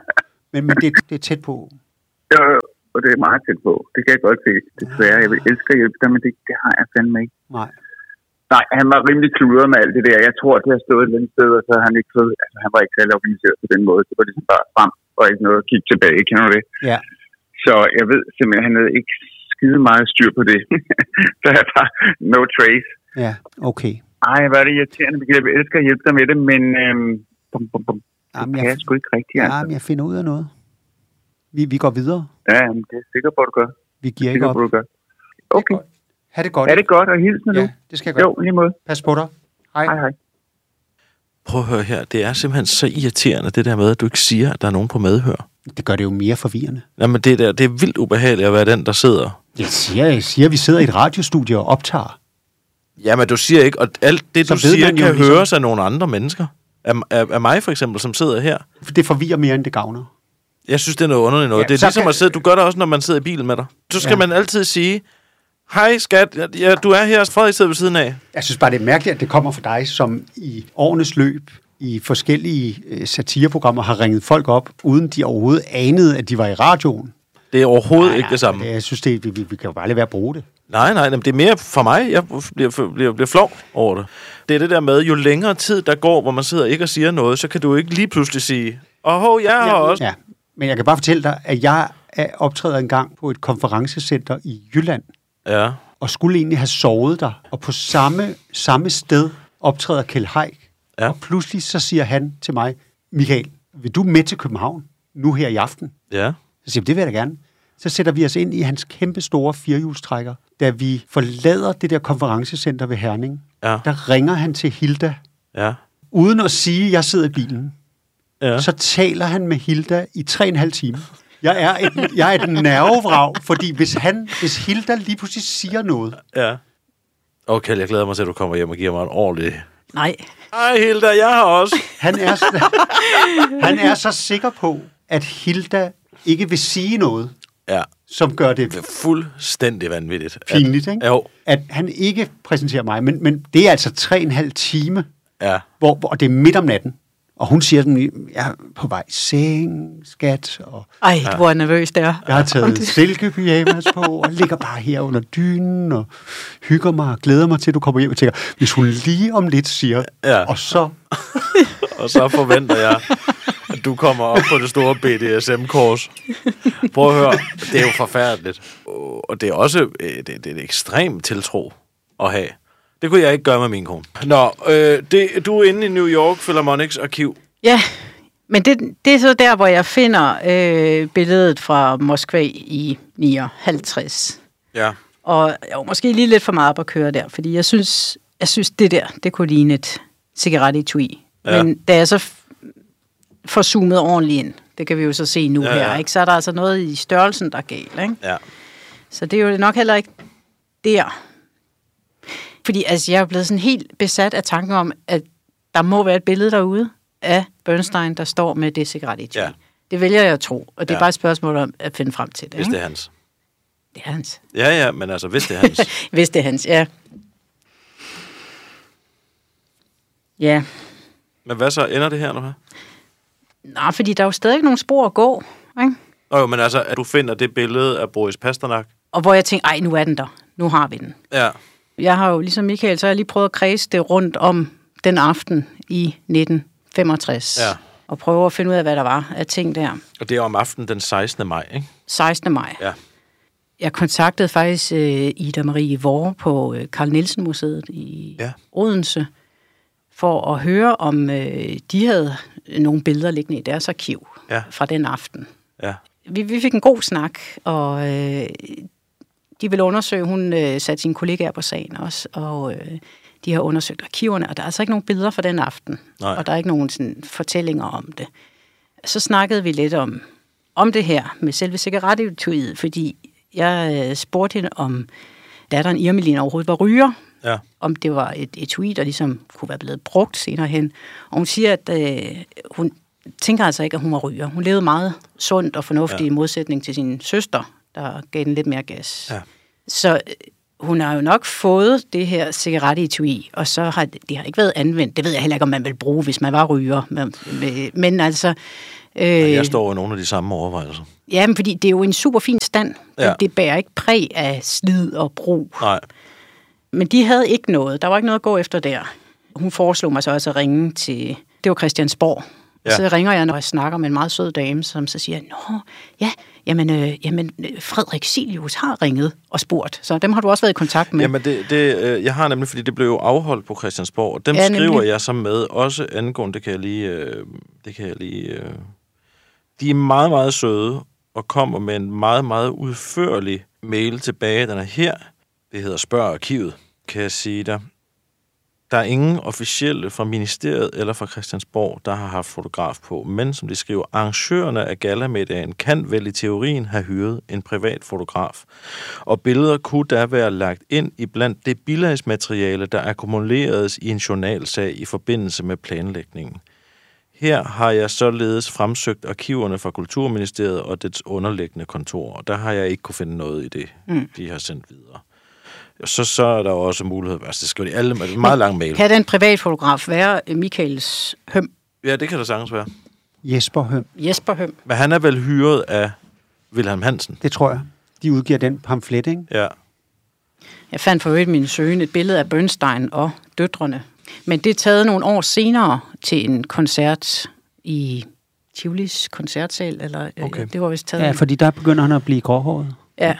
Men, men det, det er tæt på. Jo, jo, og det er meget tæt på. Det kan jeg godt se. Desværre, jeg vil elske at hjælpe dig, men det, det har jeg fandme ikke. Nej. Nej, han var rimelig kludret med alt det der. Jeg tror, det har stået et eller andet sted, og så har han ikke fået, altså han var ikke særlig organiseret på den måde. Det var ligesom bare frem, og ikke noget at kigge tilbage, kender du det? Ja. Så jeg ved simpelthen, han havde ikke skide meget styr på det. Så er der no trace. Ja, okay. Ej, hvor er det irriterende, Michael. Jeg elsker at hjælpe dig med det, men øhm, bum, bum, bum. Jamen, det jeg, kan jeg sgu ikke rigtigt. Ja, altså. men jeg finder ud af noget. Vi, vi går videre. Ja, men det er jeg sikker på, at du gør. Vi giver jeg er ikke sikker op. på, at du gør. Okay. Ha' det godt. Er det godt, og hils med ja, nu? det skal jeg gøre. Jo, lige måde. Pas på dig. Hej. Hej, hej. Prøv at høre her. Det er simpelthen så irriterende, det der med, at du ikke siger, at der er nogen på medhør. Det gør det jo mere forvirrende. Jamen, det, der, det er vildt ubehageligt at være den, der sidder. Jeg siger, jeg siger, at vi sidder i et radiostudie og optager. Jamen, du siger ikke, og alt det, Så du ved siger, man jo kan ligesom- høres af nogle andre mennesker. Af, af, af mig, for eksempel, som sidder her. Det forvirrer mere, end det gavner. Jeg synes, det er noget underligt noget. Ja, det er så ligesom kan- at sidde, du gør det også, når man sidder i bilen med dig. Så skal Ja. man altid sige, hej skat, ja, du er her, Frederik sidder ved siden af. Jeg synes bare, det er mærkeligt, at det kommer fra dig, som i årenes løb i forskellige øh, satireprogrammer har ringet folk op, uden de overhovedet anede, at de var i radioen. Det er overhovedet Nej, ikke det samme. Nej, jeg synes, det, vi, vi, vi kan jo bare lade være at bruge det. Nej, nej, det er mere for mig. Jeg bliver, bliver, bliver flov over det. Det er det der med, jo længere tid der går, hvor man sidder ikke og siger noget, så kan du ikke lige pludselig sige, åh, jeg har også. Ja, men jeg kan bare fortælle dig, at jeg er optræder en gang på et konferencecenter i Jylland, Ja. og skulle egentlig have sovet der. Og på samme, samme sted optræder Kjeld Haik. Ja. Og pludselig så siger han til mig, Michael, vil du med til København nu her i aften? Ja. Så siger jeg, det vil jeg da gerne. Så sætter vi os ind i hans kæmpe store firehjulstrækker. Da vi forlader det der konferencecenter ved Herning, Ja. der ringer han til Hilda, Ja. uden at sige, at jeg sidder i bilen. Ja. Så taler han med Hilda i tre og en halv time. Jeg er et, jeg er et nervevrag, fordi hvis, han, hvis Hilda lige pludselig siger noget... Ja. Okay, jeg glæder mig til, at du kommer hjem og giver mig en ordentlig... Nej. Hej Hilda, jeg har også. Han er, så, han er så sikker på, at Hilda ikke vil sige noget, Ja. som gør det Det er fuldstændig vanvittigt. pinligt, ikke? Jo. At han ikke præsenterer mig. Men, men det er altså tre og en halv time, Ja. hvor, hvor det er midt om natten. Og hun siger sådan, jeg er på vej i seng, skat, og Ej, ja. Hvor er nervøs det er. jeg har taget silkepyjamas på, og ligger bare her under dynen, og hygger mig og glæder mig til, at du kommer hjem og tænker, hvis hun lige om lidt siger, Ja. og så... Og så forventer jeg, at du kommer op på det store B D S M-kors. Prøv at høre, det er jo forfærdeligt. Og det er også det, det er et ekstremt tiltro at have. Det kunne jeg ikke gøre med min kone. Nå, øh, det, du er inde i New York Philharmonics arkiv. Ja, men det, det er så der, hvor jeg finder øh, billedet fra Moskva i nioghalvtreds. Ja. Og jeg var måske lige lidt for meget op at køre der, fordi jeg synes, jeg synes det der, det kunne ligne et cigarettetui. Ja. Men da jeg så f- får zoomet ordentligt ind, det kan vi jo så se nu Ja, ja. her, ikke? Så er der altså noget i størrelsen, der er galt, ikke? Ja. Så det er jo nok heller ikke der. Fordi altså, jeg er blevet sådan helt besat af tanken om, at der må være et billede derude af Bernstein, der står med det cigarettetui. Ja. Det vælger jeg at tro, og det er Ja. bare et spørgsmål om at finde frem til det. Hvis Ikke? det er hans. Det er hans. Ja, ja, men altså, hvis det er hans. Hvis det er hans, ja. Ja. Men hvad så? Ender det her nu her? Nej, fordi der er jo stadig nogle spor at gå, ikke? Nå jo, men altså, at du finder det billede af Boris Pasternak. Og hvor jeg tænker, ej, nu er den der. Nu har vi den. Ja. Jeg har jo, ligesom Michael, så har jeg lige prøvet at kredse det rundt om den aften i nitten femogtres. Ja. Og prøve at finde ud af, hvad der var af ting der. Og det er om aftenen den sekstende maj, ikke? sekstende maj. Ja. Jeg kontaktede faktisk øh, Ida Marie Vore på øh, Carl Nielsen Museet i Ja. Odense, for at høre, om øh, de havde nogle billeder liggende i deres arkiv Ja. fra den aften. Ja. Vi, vi fik en god snak, og øh, de ville undersøge, hun øh, satte sine kollegaer på sagen også, og øh, de har undersøgt arkiverne, og der er altså ikke nogen billeder fra den aften, Nej. og der er ikke nogen sådan, fortællinger om det. Så snakkede vi lidt om, om det her med selve cigarettetuiet, fordi jeg øh, spurgte hende, om datteren Irmelin overhovedet var ryger, Ja. om det var et etui, der ligesom kunne være blevet brugt senere hen. Og hun siger, at øh, hun tænker altså ikke, at hun var ryger. Hun levede meget sundt og fornuftigt, ja. I modsætning til sin søster, der gav den lidt mere gas. Ja. Så øh, hun har jo nok fået det her cigarettetui, og så har det har ikke været anvendt. Det ved jeg heller ikke, om man vil bruge, hvis man var ryger. Men, men altså, Øh, jeg står i nogle af de samme overvejelser. Ja, men fordi det er jo en super fin stand. Ja. Det, det bærer ikke præg af slid og brug. Nej. Men de havde ikke noget. Der var ikke noget at gå efter der. Hun foreslog mig så også at ringe til... Det var Christiansborg. Ja. Så ringer jeg, når jeg snakker med en meget sød dame, som så siger, nå, ja, jamen, øh, jamen Frederik Silius har ringet og spurgt. Så dem har du også været i kontakt med. Jamen, det, det, øh, jeg har nemlig, fordi det blev jo afholdt på Christiansborg, og dem ja, skriver nemlig. Jeg så med, også angående, det kan jeg lige... Øh, det kan jeg lige øh, de er meget, meget søde, og kommer med en meget, meget udførlig mail tilbage. Den er her. Det hedder Spørg Arkivet, kan jeg sige dig. Der er ingen officielle fra ministeriet eller fra Christiansborg, der har haft fotograf på, men som de skriver, arrangørerne af gallamiddagen kan vel i teorien have hyret en privat fotograf. Og billeder kunne da være lagt ind i blandt det bilagsmateriale, der akkumuleredes i en journalsag i forbindelse med planlægningen. Her har jeg således fremsøgt arkiverne fra Kulturministeriet og dets underliggende kontor, og der har jeg ikke kunne finde noget i det, mm. de har sendt videre. Så, så er der også mulighed. Altså, det skal jo alle, det er en meget lang mail. Kan den privatfotograf være Michaels Høm? Ja, det kan der sagtens være. Jesper Høm. Jesper Høm. Men han er vel hyret af Wilhelm Hansen? Det tror jeg. De udgiver den pamflet, ikke? Ja. Jeg fandt for øvrigt min søgen et billede af Bernstein og døtrene. Men det er taget nogle år senere til en koncert i Tivolis koncertsal. Eller, okay. Det var vist taget. Ja, fordi der begynder han at blive gråhåret. Ja.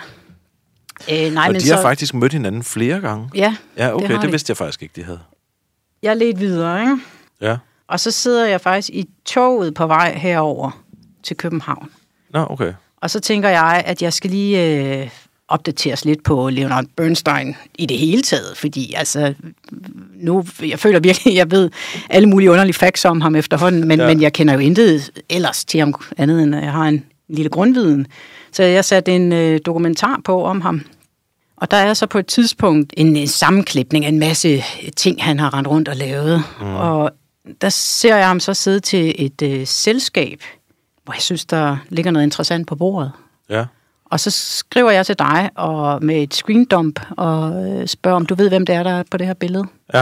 Øh, nej, og men de har så... faktisk mødt hinanden flere gange? Ja, ja okay, det, det de. vidste jeg faktisk ikke, de havde. Jeg ledte videre, ikke? Ja. Og så sidder jeg faktisk i toget på vej herover til København. Nå, okay. Og så tænker jeg, at jeg skal lige øh, opdateres lidt på Leonard Bernstein i det hele taget, fordi altså, nu, jeg føler virkelig, jeg ved alle mulige underlige facts om ham efterhånden, men, ja. men jeg kender jo intet ellers til ham andet, end at jeg har en lille grundviden. Så jeg satte en øh, dokumentar på om ham. Og der er så på et tidspunkt en, en sammenklipning af en masse ting, han har rendt rundt og lavet. Mm. Og der ser jeg ham så sidde til et øh, selskab, hvor jeg synes, der ligger noget interessant på bordet. Ja. Og så skriver jeg til dig og med et screendump og øh, spørger, om du ved, hvem det er, der er på det her billede. Ja.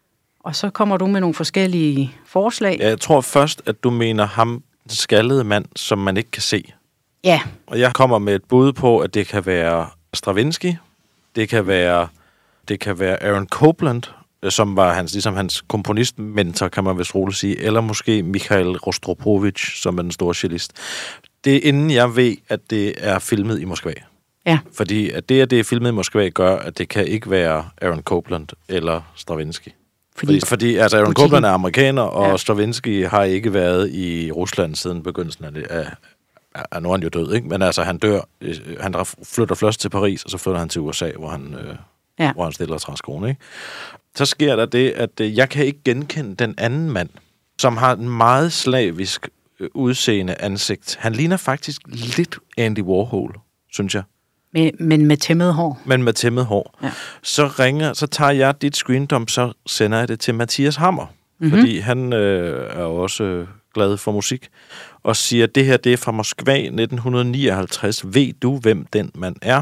Og så kommer du med nogle forskellige forslag. Ja, jeg tror først, at du mener ham, den skaldede mand, som man ikke kan se. Ja. Og jeg kommer med et bud på, at det kan være Stravinsky, det kan være, det kan være Aaron Copland, som var hans, ligesom hans komponistmentor, kan man vist roligt sige, eller måske Mikhail Rostropovich, som er den store cellist. Det er inden jeg ved, at det er filmet i Moskva. Ja. Fordi at det, at det er filmet i Moskva, gør, at det kan ikke være Aaron Copland eller Stravinsky. Fordi, fordi, fordi altså Aaron butikken. Copland er amerikaner, og ja. Stravinsky har ikke været i Rusland siden begyndelsen af det. Af, af, nu er han jo død, ikke? Men altså, han dør, han flytter først til Paris, og så flytter han til U S A, hvor han, øh, ja. hvor han stiller træskoene, ikke? Så sker der det, at øh, jeg kan ikke genkende den anden mand, som har en meget slavisk øh, udseende ansigt. Han ligner faktisk lidt Andy Warhol, synes jeg. Men, men med tæmmet hår. Men med tæmmet hår. Ja. Så ringer, så tager jeg dit screendump, så sender jeg det til Mathias Hammer, mm-hmm. fordi han øh, er også øh, glad for musik, og siger, det her det er fra Moskva nitten nioghalvtreds. Ved du, hvem den mand er?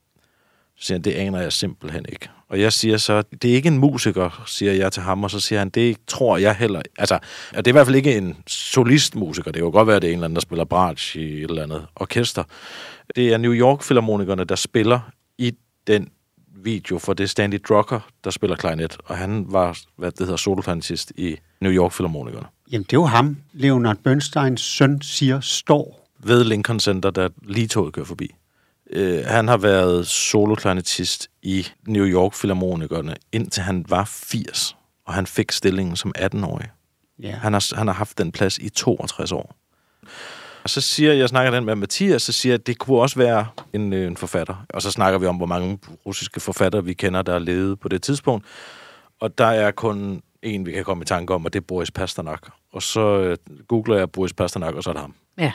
Så siger han, det aner jeg simpelthen ikke. Og jeg siger så, det er ikke en musiker, siger jeg til ham, og så siger han, det tror jeg heller. Altså, det er i hvert fald ikke en solistmusiker. Det kan jo godt være, at det er en eller anden, der spiller bratsch i et eller andet orkester. Det er New York-filharmonikerne, der spiller i den video, for det er Stanley Drucker, der spiller klarinet, og han var, hvad det hedder, soloklarinettist i New York-filharmonikerne. Jamen, det er jo ham, Leonard Bernsteins søn, siger, står. Ved Lincoln Center, der lige toget kører forbi. Uh, han har været soloklarinettist i New York-filharmonikerne, indtil han var firs, og han fik stillingen som atten-årig. Yeah. Han, har, han har haft den plads i toogtres år. Og så siger jeg, snakker den med Mathias, så siger jeg, at det kunne også være en, en forfatter. Og så snakker vi om, hvor mange russiske forfattere vi kender, der er levet på det tidspunkt. Og der er kun en, vi kan komme i tanke om, og det er Boris Pasternak. Og så øh, googler jeg Boris Pasternak, og så er det ham. Ja.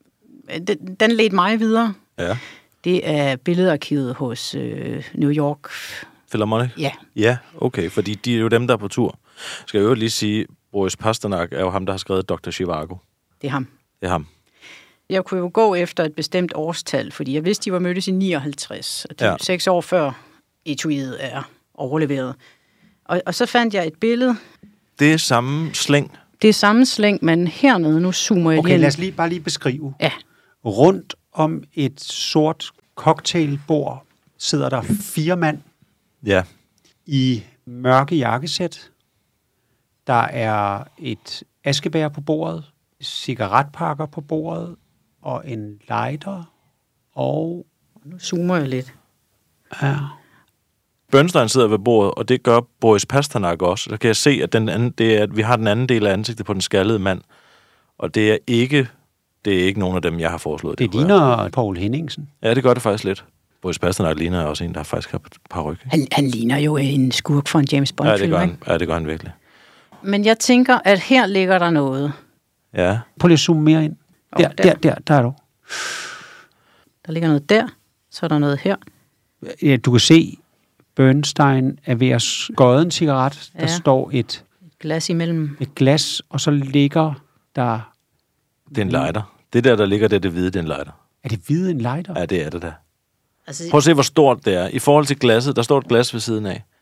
Den, den ledte mig videre. Ja. Det er billedarkivet hos øh, New York. Philharmonic? Ja. Ja, okay, fordi de er jo dem, der er på tur. Skal jeg jo lige sige, Boris Pasternak er jo ham, der har skrevet doktor Zhivago. Det er ham. Det er ham. Jeg kunne jo gå efter et bestemt årstal, fordi jeg vidste, de var mødtes i nioghalvtreds, og det er ja. seks år før etuiet er overleveret. Og, og så fandt jeg et billede. Det er samme slæng Det er samme slæng, men hernede, nu zoomer jeg Okay, lige lad os lige, bare lige beskrive. Ja. Rundt om et sort cocktailbord sidder der fire mand Ja. i mørke jakkesæt. Der er et askebær på bordet, cigaretpakker på bordet, og en lighter, og... Nu zoomer jeg lidt. Ja. Bernstein sidder ved bordet, og det gør Boris Pasternak også. Der kan jeg se, at, den anden, det er, at vi har den anden del af ansigtet på den skaldede mand. Og det er ikke, det er ikke nogen af dem, jeg har foreslået. Det kunne ligner Poul Henningsen. være. Ja, det gør det faktisk lidt. Boris Pasternak ligner også en, der faktisk har paryk. Han, han ligner jo en skurk for en James Ja, det Bond-film, gør ikke? han. Ja, det gør han virkelig. Men jeg tænker, at her ligger der noget. Ja. Prøv lige at zoome mere ind. Der, Oh, der, der. der, der er du. Der ligger noget der, så er der noget her. Ja, du kan se, Bernstein er ved at skåde en cigaret. Der Ja. står et, Glas imellem. et glas, og så ligger der... Det er en lighter. Det der, der ligger der, det hvide, det er en lighter. Er det hvide en lighter? Ja, det er det der. Altså, Prøv at se, hvor stort det er. I forhold til glasset, der står et glas ved siden af.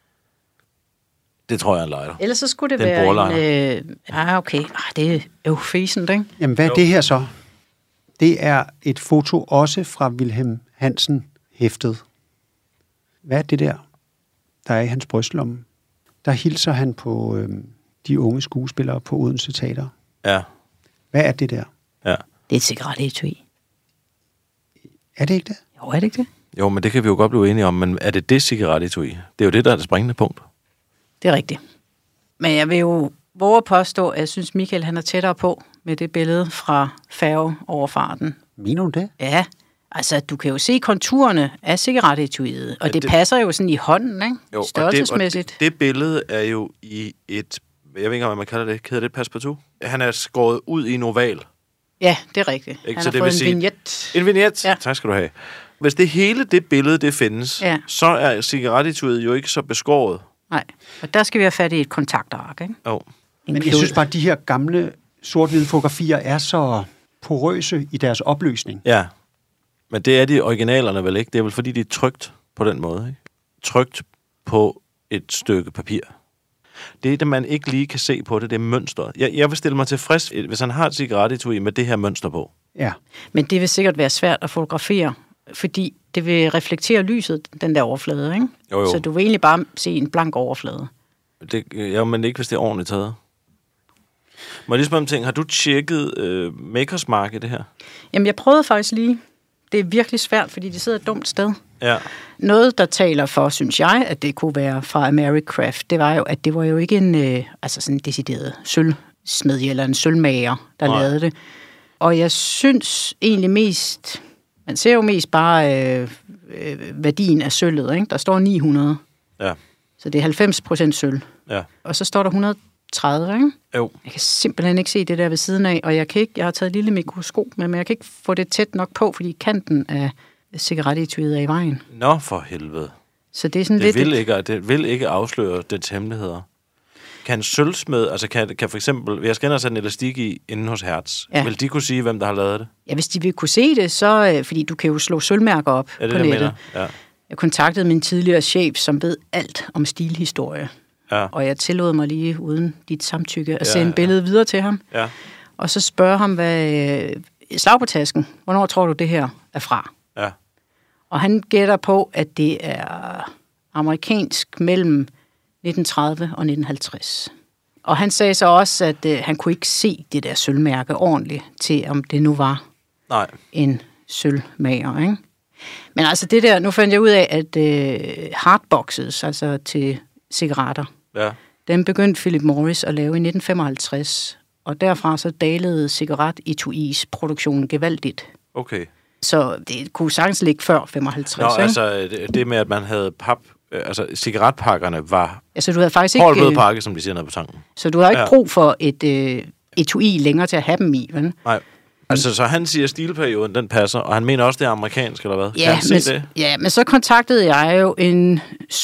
Det tror jeg er en lighter. ellers så skulle det Det er en være en... Øh, ah, okay. Ah, det er jo fæsent, ikke? Jamen, hvad er Jo. det her så? Det er et foto også fra Wilhelm Hansen hæftet. Hvad er det der, der er i hans brystlomme? Der hilser han på øh, de unge skuespillere på Odense Teater. Ja, Hvad er det der? ja. Det er et cigarettetui. Er det ikke det? Jo, er det ikke det? Jo, men det kan vi jo godt blive enige om, men er det det cigarettetui? Det er jo det, der er det springende punkt. Det er rigtigt. Men jeg vil jo våge at påstå, at jeg synes, Michael han er tættere på med det billede fra færgeoverfarten. Mener du det? Ja, altså du kan jo se konturerne af cigarettetuiet, og Ja, ja, det, det- det passer jo sådan i hånden, ikke? Jo, og det, Størrelsesmæssigt. og det, det billede er jo i et, jeg ved ikke, hvad man kalder det, hedder det et passepartout? Han er skåret ud i en oval. Ja, det er rigtigt. Ikke? Han Så har det fået vil en sige- vignet. En vignet. Ja. Ja. Tak skal du have. Hvis det hele det billede, det findes, Ja. så er cigarettetuiet jo ikke så beskåret. Nej, og der skal vi have fat i et kontaktark, ikke? Jo. En Men jeg klud. synes bare, at de her gamle sort-hvide fotografier er så porøse i deres opløsning. Ja. Men det er de originalerne vel ikke? Det er vel fordi, de er trykt på den måde, ikke? Trykt på et stykke papir. Det er det, man ikke lige kan se på det, det er mønstret. Jeg, jeg vil stille mig tilfreds, hvis han har et cigarettetui med det her mønster på. Ja. Men det vil sikkert være svært at fotografere, fordi det vil reflektere lyset, den der overflade, ikke? Jo, jo. Så du vil egentlig bare se en blank overflade. Det, ja, men ikke, hvis det er ordentligt taget. Må jeg lige spørge om ting? Har du tjekket øh, Makers Mark i det her? Jamen, jeg prøvede faktisk lige. Det er virkelig svært, fordi de sidder et dumt sted. Ja. Noget, der taler for, synes jeg, at det kunne være fra Americraft, det var jo, at det var jo ikke en øh, altså sådan en decideret sølvsmedje eller en sølvmager, der Nej. lavede det. Og jeg synes egentlig mest, man ser jo mest bare øh, øh, værdien af sølvet, ikke? Der står ni hundrede, Ja. så det er halvfems procent sølv. Ja. Og så står der et hundrede og tredive, ikke? Jo. Jeg kan simpelthen ikke se det der ved siden af, og jeg kan ikke, jeg har taget et lille mikroskop med, men jeg kan ikke få det tæt nok på, fordi kanten af cigarettetuiet er i vejen. Nå, for helvede. Så det er sådan Det lidt... vil, et- ikke, det vil ikke afsløre dets hemmeligheder. Kan sølvsmed, altså kan, kan for eksempel, jeg skal ind og sætte en elastik i inden hos Hertz. Ja. Ja. Vil de kunne sige, hvem der har lavet det? Ja, hvis de vil kunne se det, så... øh, Fordi du kan jo slå sølvmærker op Er det på det, jeg nettet. mener? Ja. Jeg kontaktede min tidligere chef, som ved alt om stilhistorie. Ja. Og jeg tillod mig lige, uden dit samtykke, at Ja, sende ja. billedet videre til ham. Ja. Og så spørge ham, hvad... øh, slag på tasken. Hvornår tror du, det her er fra? Ja. Og han gætter på, at det er amerikansk mellem nitten tredive og nitten halvtreds. Og han sagde så også, at øh, han kunne ikke se det der sølvmærke ordentligt til, om det nu var Nej. en sølvmager, ikke? Men altså det der, nu fandt jeg ud af, at øh, hardboxes, altså til cigaretter, Ja. den begyndte Philip Morris at lave i nitten femoghalvtreds, og derfra så dalede cigaret-etuis produktionen gevaldigt. Okay. Så det kunne sagtens ligge før femoghalvtreds, Nå, ikke? altså det, det med, at man havde pap, øh, altså cigaretpakkerne var Altså du havde faktisk ikke, hårdt blød øh, pakke, som de siger nede på tanken. så du har ikke Ja. ja. brug for et øh, etui længere til at have dem i, vel? Nej. Altså, så han siger, at stilperioden, den passer, og han mener også, det er amerikansk, eller hvad? Kan Ja, han se men, det? ja, men så kontaktede jeg jo en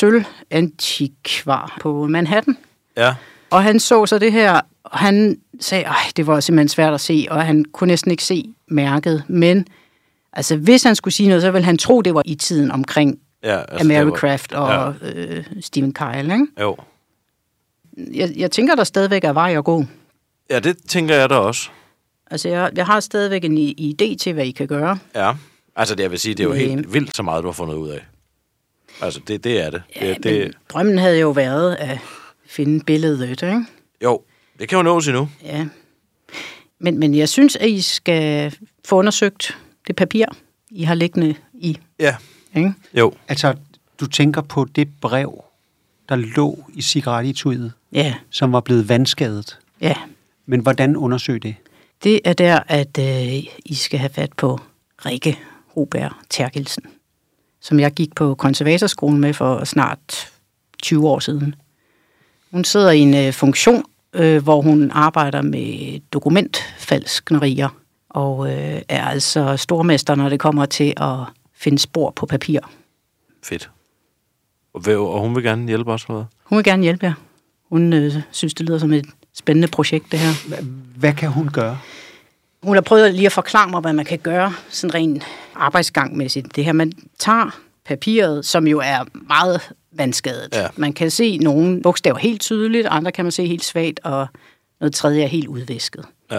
sølvantikvar på Manhattan, Ja. og han så så det her, og han sagde, at det var simpelthen svært at se, og han kunne næsten ikke se mærket, men altså, hvis han skulle sige noget, så ville han tro, det var i tiden omkring Ja, altså, Americraft det var- og øh, Stephen Kyle, ikke? Jo. Jeg, jeg tænker, der stadigvæk er vej at gå. Ja, det tænker jeg da også. Altså, jeg, jeg har stadigvæk en idé til, hvad I kan gøre. Ja, altså det, jeg vil sige, det er jo Øh. helt vildt så meget, du har fundet ud af. Altså, det, det er det. Ja, det, det men drømmen havde jo været at finde billedet, ikke? Jo, det kan jo nås endnu. Ja. Men, men jeg synes, at I skal få undersøgt det papir, I har liggende i. Ja, Ikke? jo. Altså, du tænker på det brev, der lå i cigaretetuiet, Ja, som var blevet vandskadet. ja. Men hvordan undersøge det? Det er der, at øh, I skal have fat på Rikke Robert Terkelsen, som jeg gik på konservatorskolen med for snart tyve år siden. Hun sidder i en øh, funktion, øh, hvor hun arbejder med dokumentfalsknerier, og øh, er altså stormester, når det kommer til at finde spor på papir. Fedt. Og, vil- og hun vil gerne hjælpe os, eller hvad? Hun vil gerne hjælpe jer. Hun øh, synes, det lyder som et spændende projekt, det her. Hvad kan hun gøre? Hun har prøvet lige at forklare mig, hvad man kan gøre, sådan rent arbejdsgangmæssigt. Det her, man tager papiret, som jo er meget vandskadet. Ja. Man kan se nogle bogstaver helt tydeligt, andre kan man se helt svagt, og noget tredje er helt udvisket. Ja.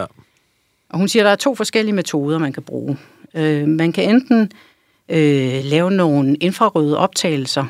Og hun siger, at der er to forskellige metoder, man kan bruge. Øh, man kan enten øh, lave nogle infrarøde optagelser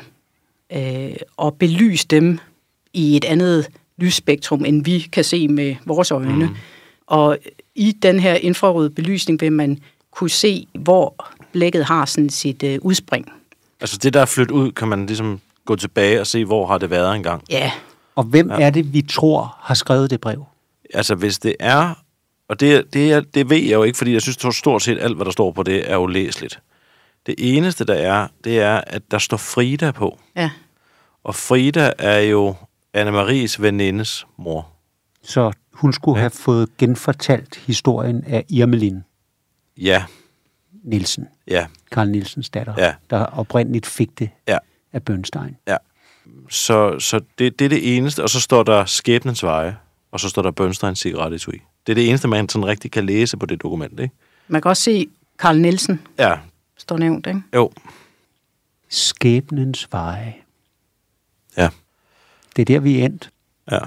øh, og belyse dem i et andet lysspektrum, end vi kan se med vores øjne. Mm. Og i den her infrarøde belysning vil man kunne se, hvor blækket har sådan sit øh, udspring. Altså det, der er flyttet ud, kan man ligesom gå tilbage og se, hvor har det været engang. Ja, Og hvem Ja. ja. er det, vi tror har skrevet det brev? Altså hvis det er, og det, det, er, det ved jeg jo ikke, fordi jeg synes stort set alt, hvad der står på det, er ulæseligt. Det eneste, der er, det er, at der står Frida på. ja. Og Frida er jo Anne-Maries venindes mor. Så hun skulle Ja. have fået genfortalt historien af Irmelin Ja, Nielsen, ja, Carl Nielsens datter, Ja. der oprindeligt fik det ja. af Bernstein. Så, så det, det er det eneste, og så står der Skæbnens Veje, og så står der Bernsteins cigarettetui. Det er det eneste, man sådan rigtig kan læse på det dokument, ikke? Man kan også se Carl Nielsen, Ja, står nævnt, ikke? jo, Skæbnens veje. ja, Det er der, vi er endt. ja.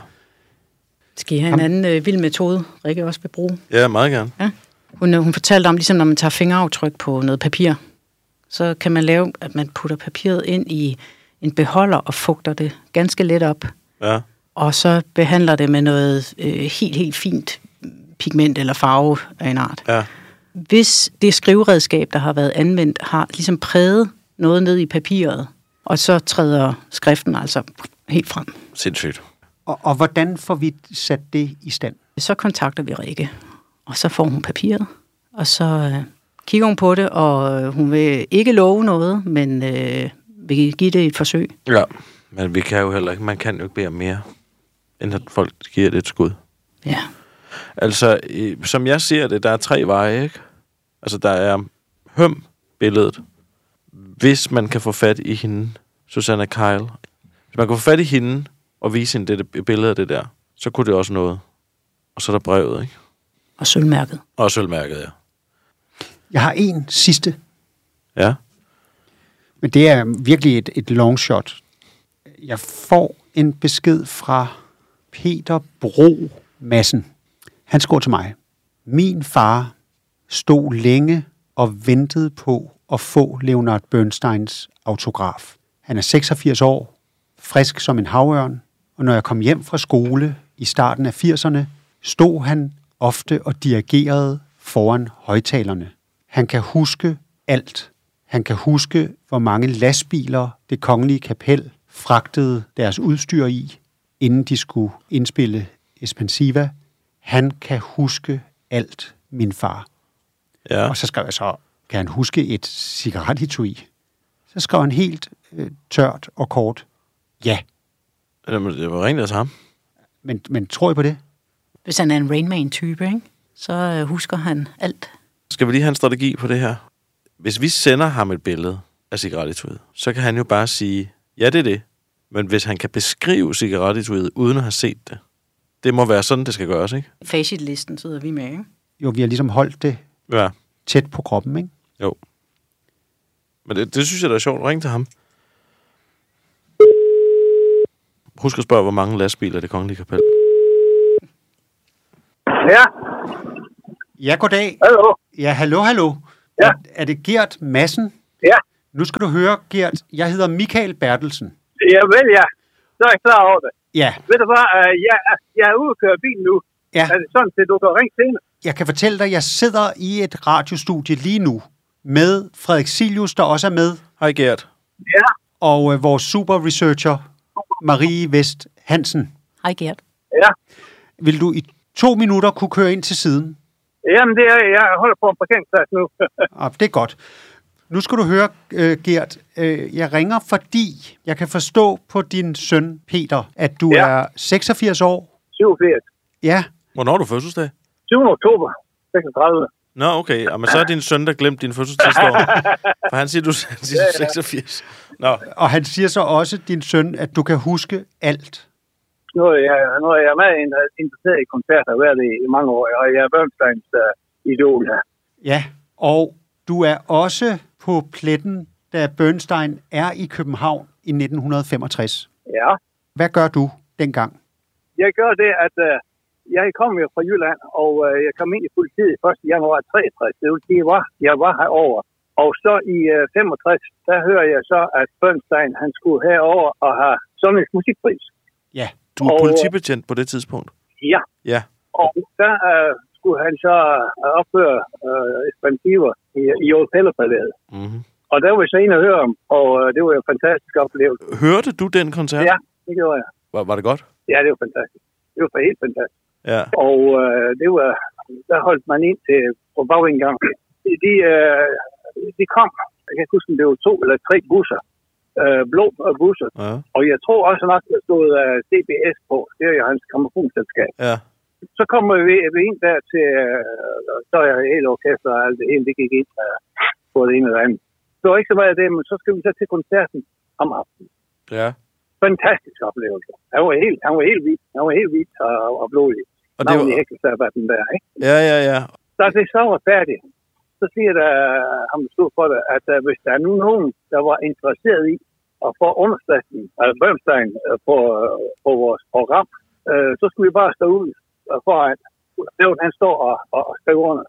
Skal I have en anden øh, vild metode, Rikke også vil bruge? Ja, meget gerne. Ja. Hun, øh, hun fortalte om, ligesom når man tager fingeraftryk på noget papir, så kan man lave, at man putter papiret ind i en beholder og fugter det ganske let op, Ja, og så behandler det med noget øh, helt, helt fint pigment eller farve af en art. ja, Hvis det skriveredskab, der har været anvendt, har ligesom præget noget ned i papiret, og så træder skriften altså helt frem. sindssygt. Og, og hvordan får vi sat det i stand? Så kontakter vi Rikke, og så får hun papiret, og så øh, kigger hun på det, og øh, hun vil ikke love noget, men øh, vil give det et forsøg. Ja, men vi kan jo heller ikke, man kan jo ikke bede om mere, end at folk giver det et skud. Ja. Altså, øh, som jeg ser det, der er tre veje, ikke? Altså, der er høm billedet, hvis man kan få fat i hende, Susanna Kyle. Hvis man kan få fat i hende og vise hende det billede af det der, så kunne det også noget. Og så er der brevet, ikke? Og sølvmærket. Og sølvmærket, ja. Jeg har en sidste, Ja, men det er virkelig et, et long shot. Jeg får en besked fra Peter Bro Madsen. Han skriver til mig: Min far stod længe og ventede på at få Leonard Bernsteins autograf. Han er seksogfirs år, frisk som en havørn, og når jeg kom hjem fra skole i starten af firserne, stod han ofte og dirigerede foran højtalerne. Han kan huske alt. Han kan huske, hvor mange lastbiler Det Kongelige Kapel fragtede deres udstyr i, inden de skulle indspille Espensiva. Han kan huske alt, min far. ja. Og så skrev jeg så, kan han huske et cigarettetui? Så skrev han helt øh, tørt og kort, ja. Jamen, det var rent af ham. Men, men tror I på det? Hvis han er en Rain Man-type, ikke? Så øh, husker han alt. Skal vi lige have en strategi på det her? Hvis vi sender ham et billede af cigarettetuiet, så kan han jo bare sige, ja, det er det. Men hvis han kan beskrive cigarettetuiet uden at have set det, det må være sådan, det skal gøres, ikke? Facitlisten sidder vi med, ikke? Jo, vi har ligesom holdt det Ja, tæt på kroppen, ikke? jo. Men det, det synes jeg, der er sjovt. Ring til ham. Husk at spørge, hvor mange lastbiler Det Kongelige Kapel. Ja. Ja, goddag. Hallo. Ja, hallo, hallo. Ja. Er, er det Gert Madsen? Ja. Nu skal du høre, Gert. Jeg hedder Michael Bertelsen. Ja, vel ja. Så er jeg klar over det. Ja. Ved du hvad, uh, jeg, jeg er ude at køre bilen nu. Ja. Er det sådan, at du kan ringe senere? Jeg kan fortælle dig, at jeg sidder i et radiostudie lige nu med Frederik Silius, der også er med, Hej Gert. Ja. og øh, vores super researcher, Marie Vest Hansen. Hej Gert. Ja. Vil du i to minutter kunne køre ind til siden? Jamen, det er, jeg holder på en parkeringsplads nu. Ah, det er godt. Nu skal du høre, øh, Gert. Øh, jeg ringer, fordi jeg kan forstå på din søn, Peter, at du Ja. er seksogfirs år. syvogfirs. Ja, Hvornår er du fødselsdag? syvende oktober seksogtredive. Nå, okay. Jamen, så er din søn, der glemt din fødselsdagsår. For han siger, du han siger Ja, ja. seksogfirs. Nå, og han siger så også, din søn, at du kan huske alt. Nu er jeg, nu er jeg med interesseret i koncerter hver det i mange år, og jeg er Bernsteins uh, idol her. Ja, og du er også på pletten, da Bernstein er i København i nitten femogtres. Ja. Hvad gør du dengang? Jeg gør det, at uh, jeg kom jo fra Jylland, og uh, jeg kom ind i politiet første januar treogtres. Det vil sige, at jeg var herover. Og så i uh, femogtres, der hører jeg så, at Bernstein han skulle herover og have Sonnings musikpris. Ja. du er Og- politibetjent på det tidspunkt. Ja. Ja. Og der uh, skulle han så uh, opføre uh, expansiver i, i Old-Palæet. Mm-hmm. Og der var jeg så inde og høre om, og uh, det var jo en fantastisk oplevelse. Hørte du den koncert? Ja, det gjorde jeg. Var, var det godt? Ja, det var fantastisk. Det var helt fantastisk. Ja. Og øh, det var, der holdt man ind til på bagindgang. De, de, øh, de kom, jeg kan ikke huske, om det var to eller tre busser, øh, blå busser. Ja. Og jeg tror også nok, der stod øh, C B S på, det er jo hans grammofonselskab. Ja. Så kommer vi, vi ind der til, øh, så er jeg helt orkester, og alt det hele, det gik ind øh, på det ene eller andet. Det var ikke så meget af det, men så skal vi så til koncerten om aftenen. Ja. Fantastisk oplevelse. Han var helt, han var helt vild, han var helt vild og, og blodig. Og det Navnet var... Hækkelsabbatten der, ikke? Ja, ja, ja. Da det så var færdigt, så siger der, ham der stod for det, at uh, hvis der er nu nogen, der var interesseret i at få underskriften af Bernstein uh, på, uh, på vores program, uh, så skulle vi bare stå ud uh, foran. Der han står og, og, og skriver under.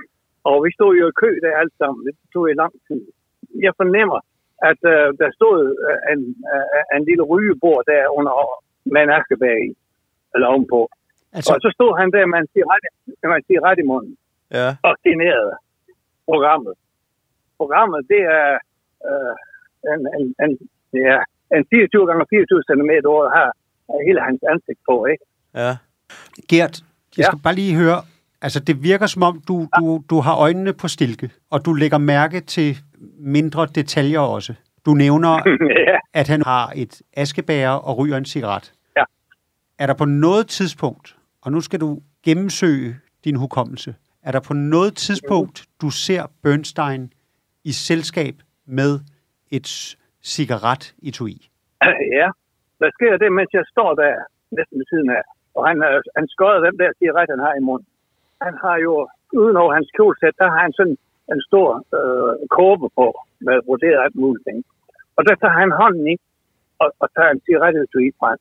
Og vi stod jo i kø der alt sammen. Det tog i lang tid. Jeg fornemmer, at uh, der stod uh, en, uh, en lille rygebord der under med en askebag i, eller ovenpå. Altså, Og så stod han der med en cigaret, med en cigaret i munden Ja. og generede programmet. Programmet, det er øh, en, en, en, ja, en fireogtyve gange fireogtyve centimeter, hvor der har hele hans ansigt på, ikke? Ja. Gert, jeg skal Ja. bare lige høre, altså det virker som om, du, du, du har øjnene på stilke, og du lægger mærke til mindre detaljer også. Du nævner, Ja. at han har et askebæger og ryger en cigaret. Ja. Er der på noget tidspunkt, og nu skal du gennemsøge din hukommelse, er der på noget tidspunkt, du ser Bernstein i selskab med et s- cigaret-etui? Ja, der sker det, mens jeg står der næsten ved siden af. Og han, øh, han skøjer den der cigaret, han har i munden. Han har jo, uden over hans kjolesæt, der har han sådan en stor øh, kåbe på, med broderet alt muligt ting. Og der tager han hånden i, og, og tager en cigaret-etui frem.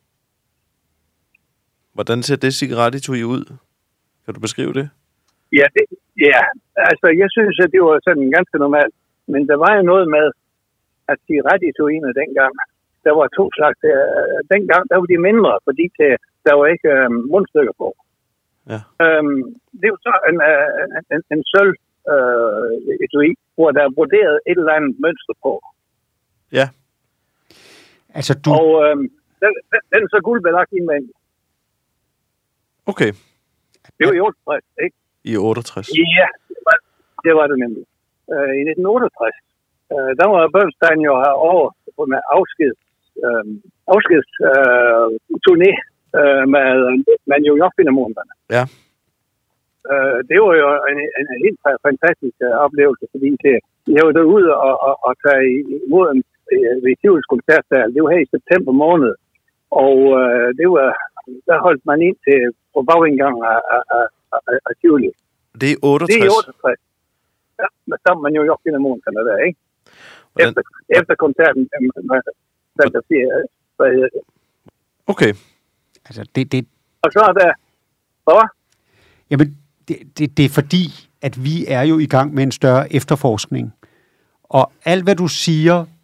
Hvordan ser det cigarettetui ud? Kan du beskrive det? Ja, det, ja, altså jeg synes, at det var sådan ganske normalt. Men der var jo noget med, at cigarettetuiene dengang, der var to slags. Øh, dengang, der var de mindre, fordi det, der var ikke øh, mundstykker på. Ja. Øhm, det var så en, øh, en, en sølv øh, etui, hvor der er broderet et eller andet mønster på. Ja. Altså du, Og øh, den, den, den er så guldbelagt indvendigt. Okay. Det var i otteogtres, ikke? I otteogtres. Ja, det var det, var det nemlig. Uh, I nitten otteogtres, uh, der var Bernstein jo herovre på en afskeds, uh, afskeds uh, turné uh, med, med New York-filharmonikerne. Ja. Uh, det var jo en, en, en helt fantastisk uh, oplevelse, fordi det, jeg var derude og, og, og tage imod en uh, ved Tivoli koncertsal. Det var her i september måned, og uh, det var, der holdt man ind til på bagindgang af, af, af, af, af Tivoli. Det er Det er otteogtres. i otteogtres. Ja, med sammen med New York Filharmonikerne der, ikke? Hvordan- Efter, efter koncerten, der der siger, hvad hedder det. Okay. altså det, det, Og så er der, hvad? Jamen, det, det, det er fordi, at vi er jo i gang med en større efterforskning. Og alt, hvad du siger,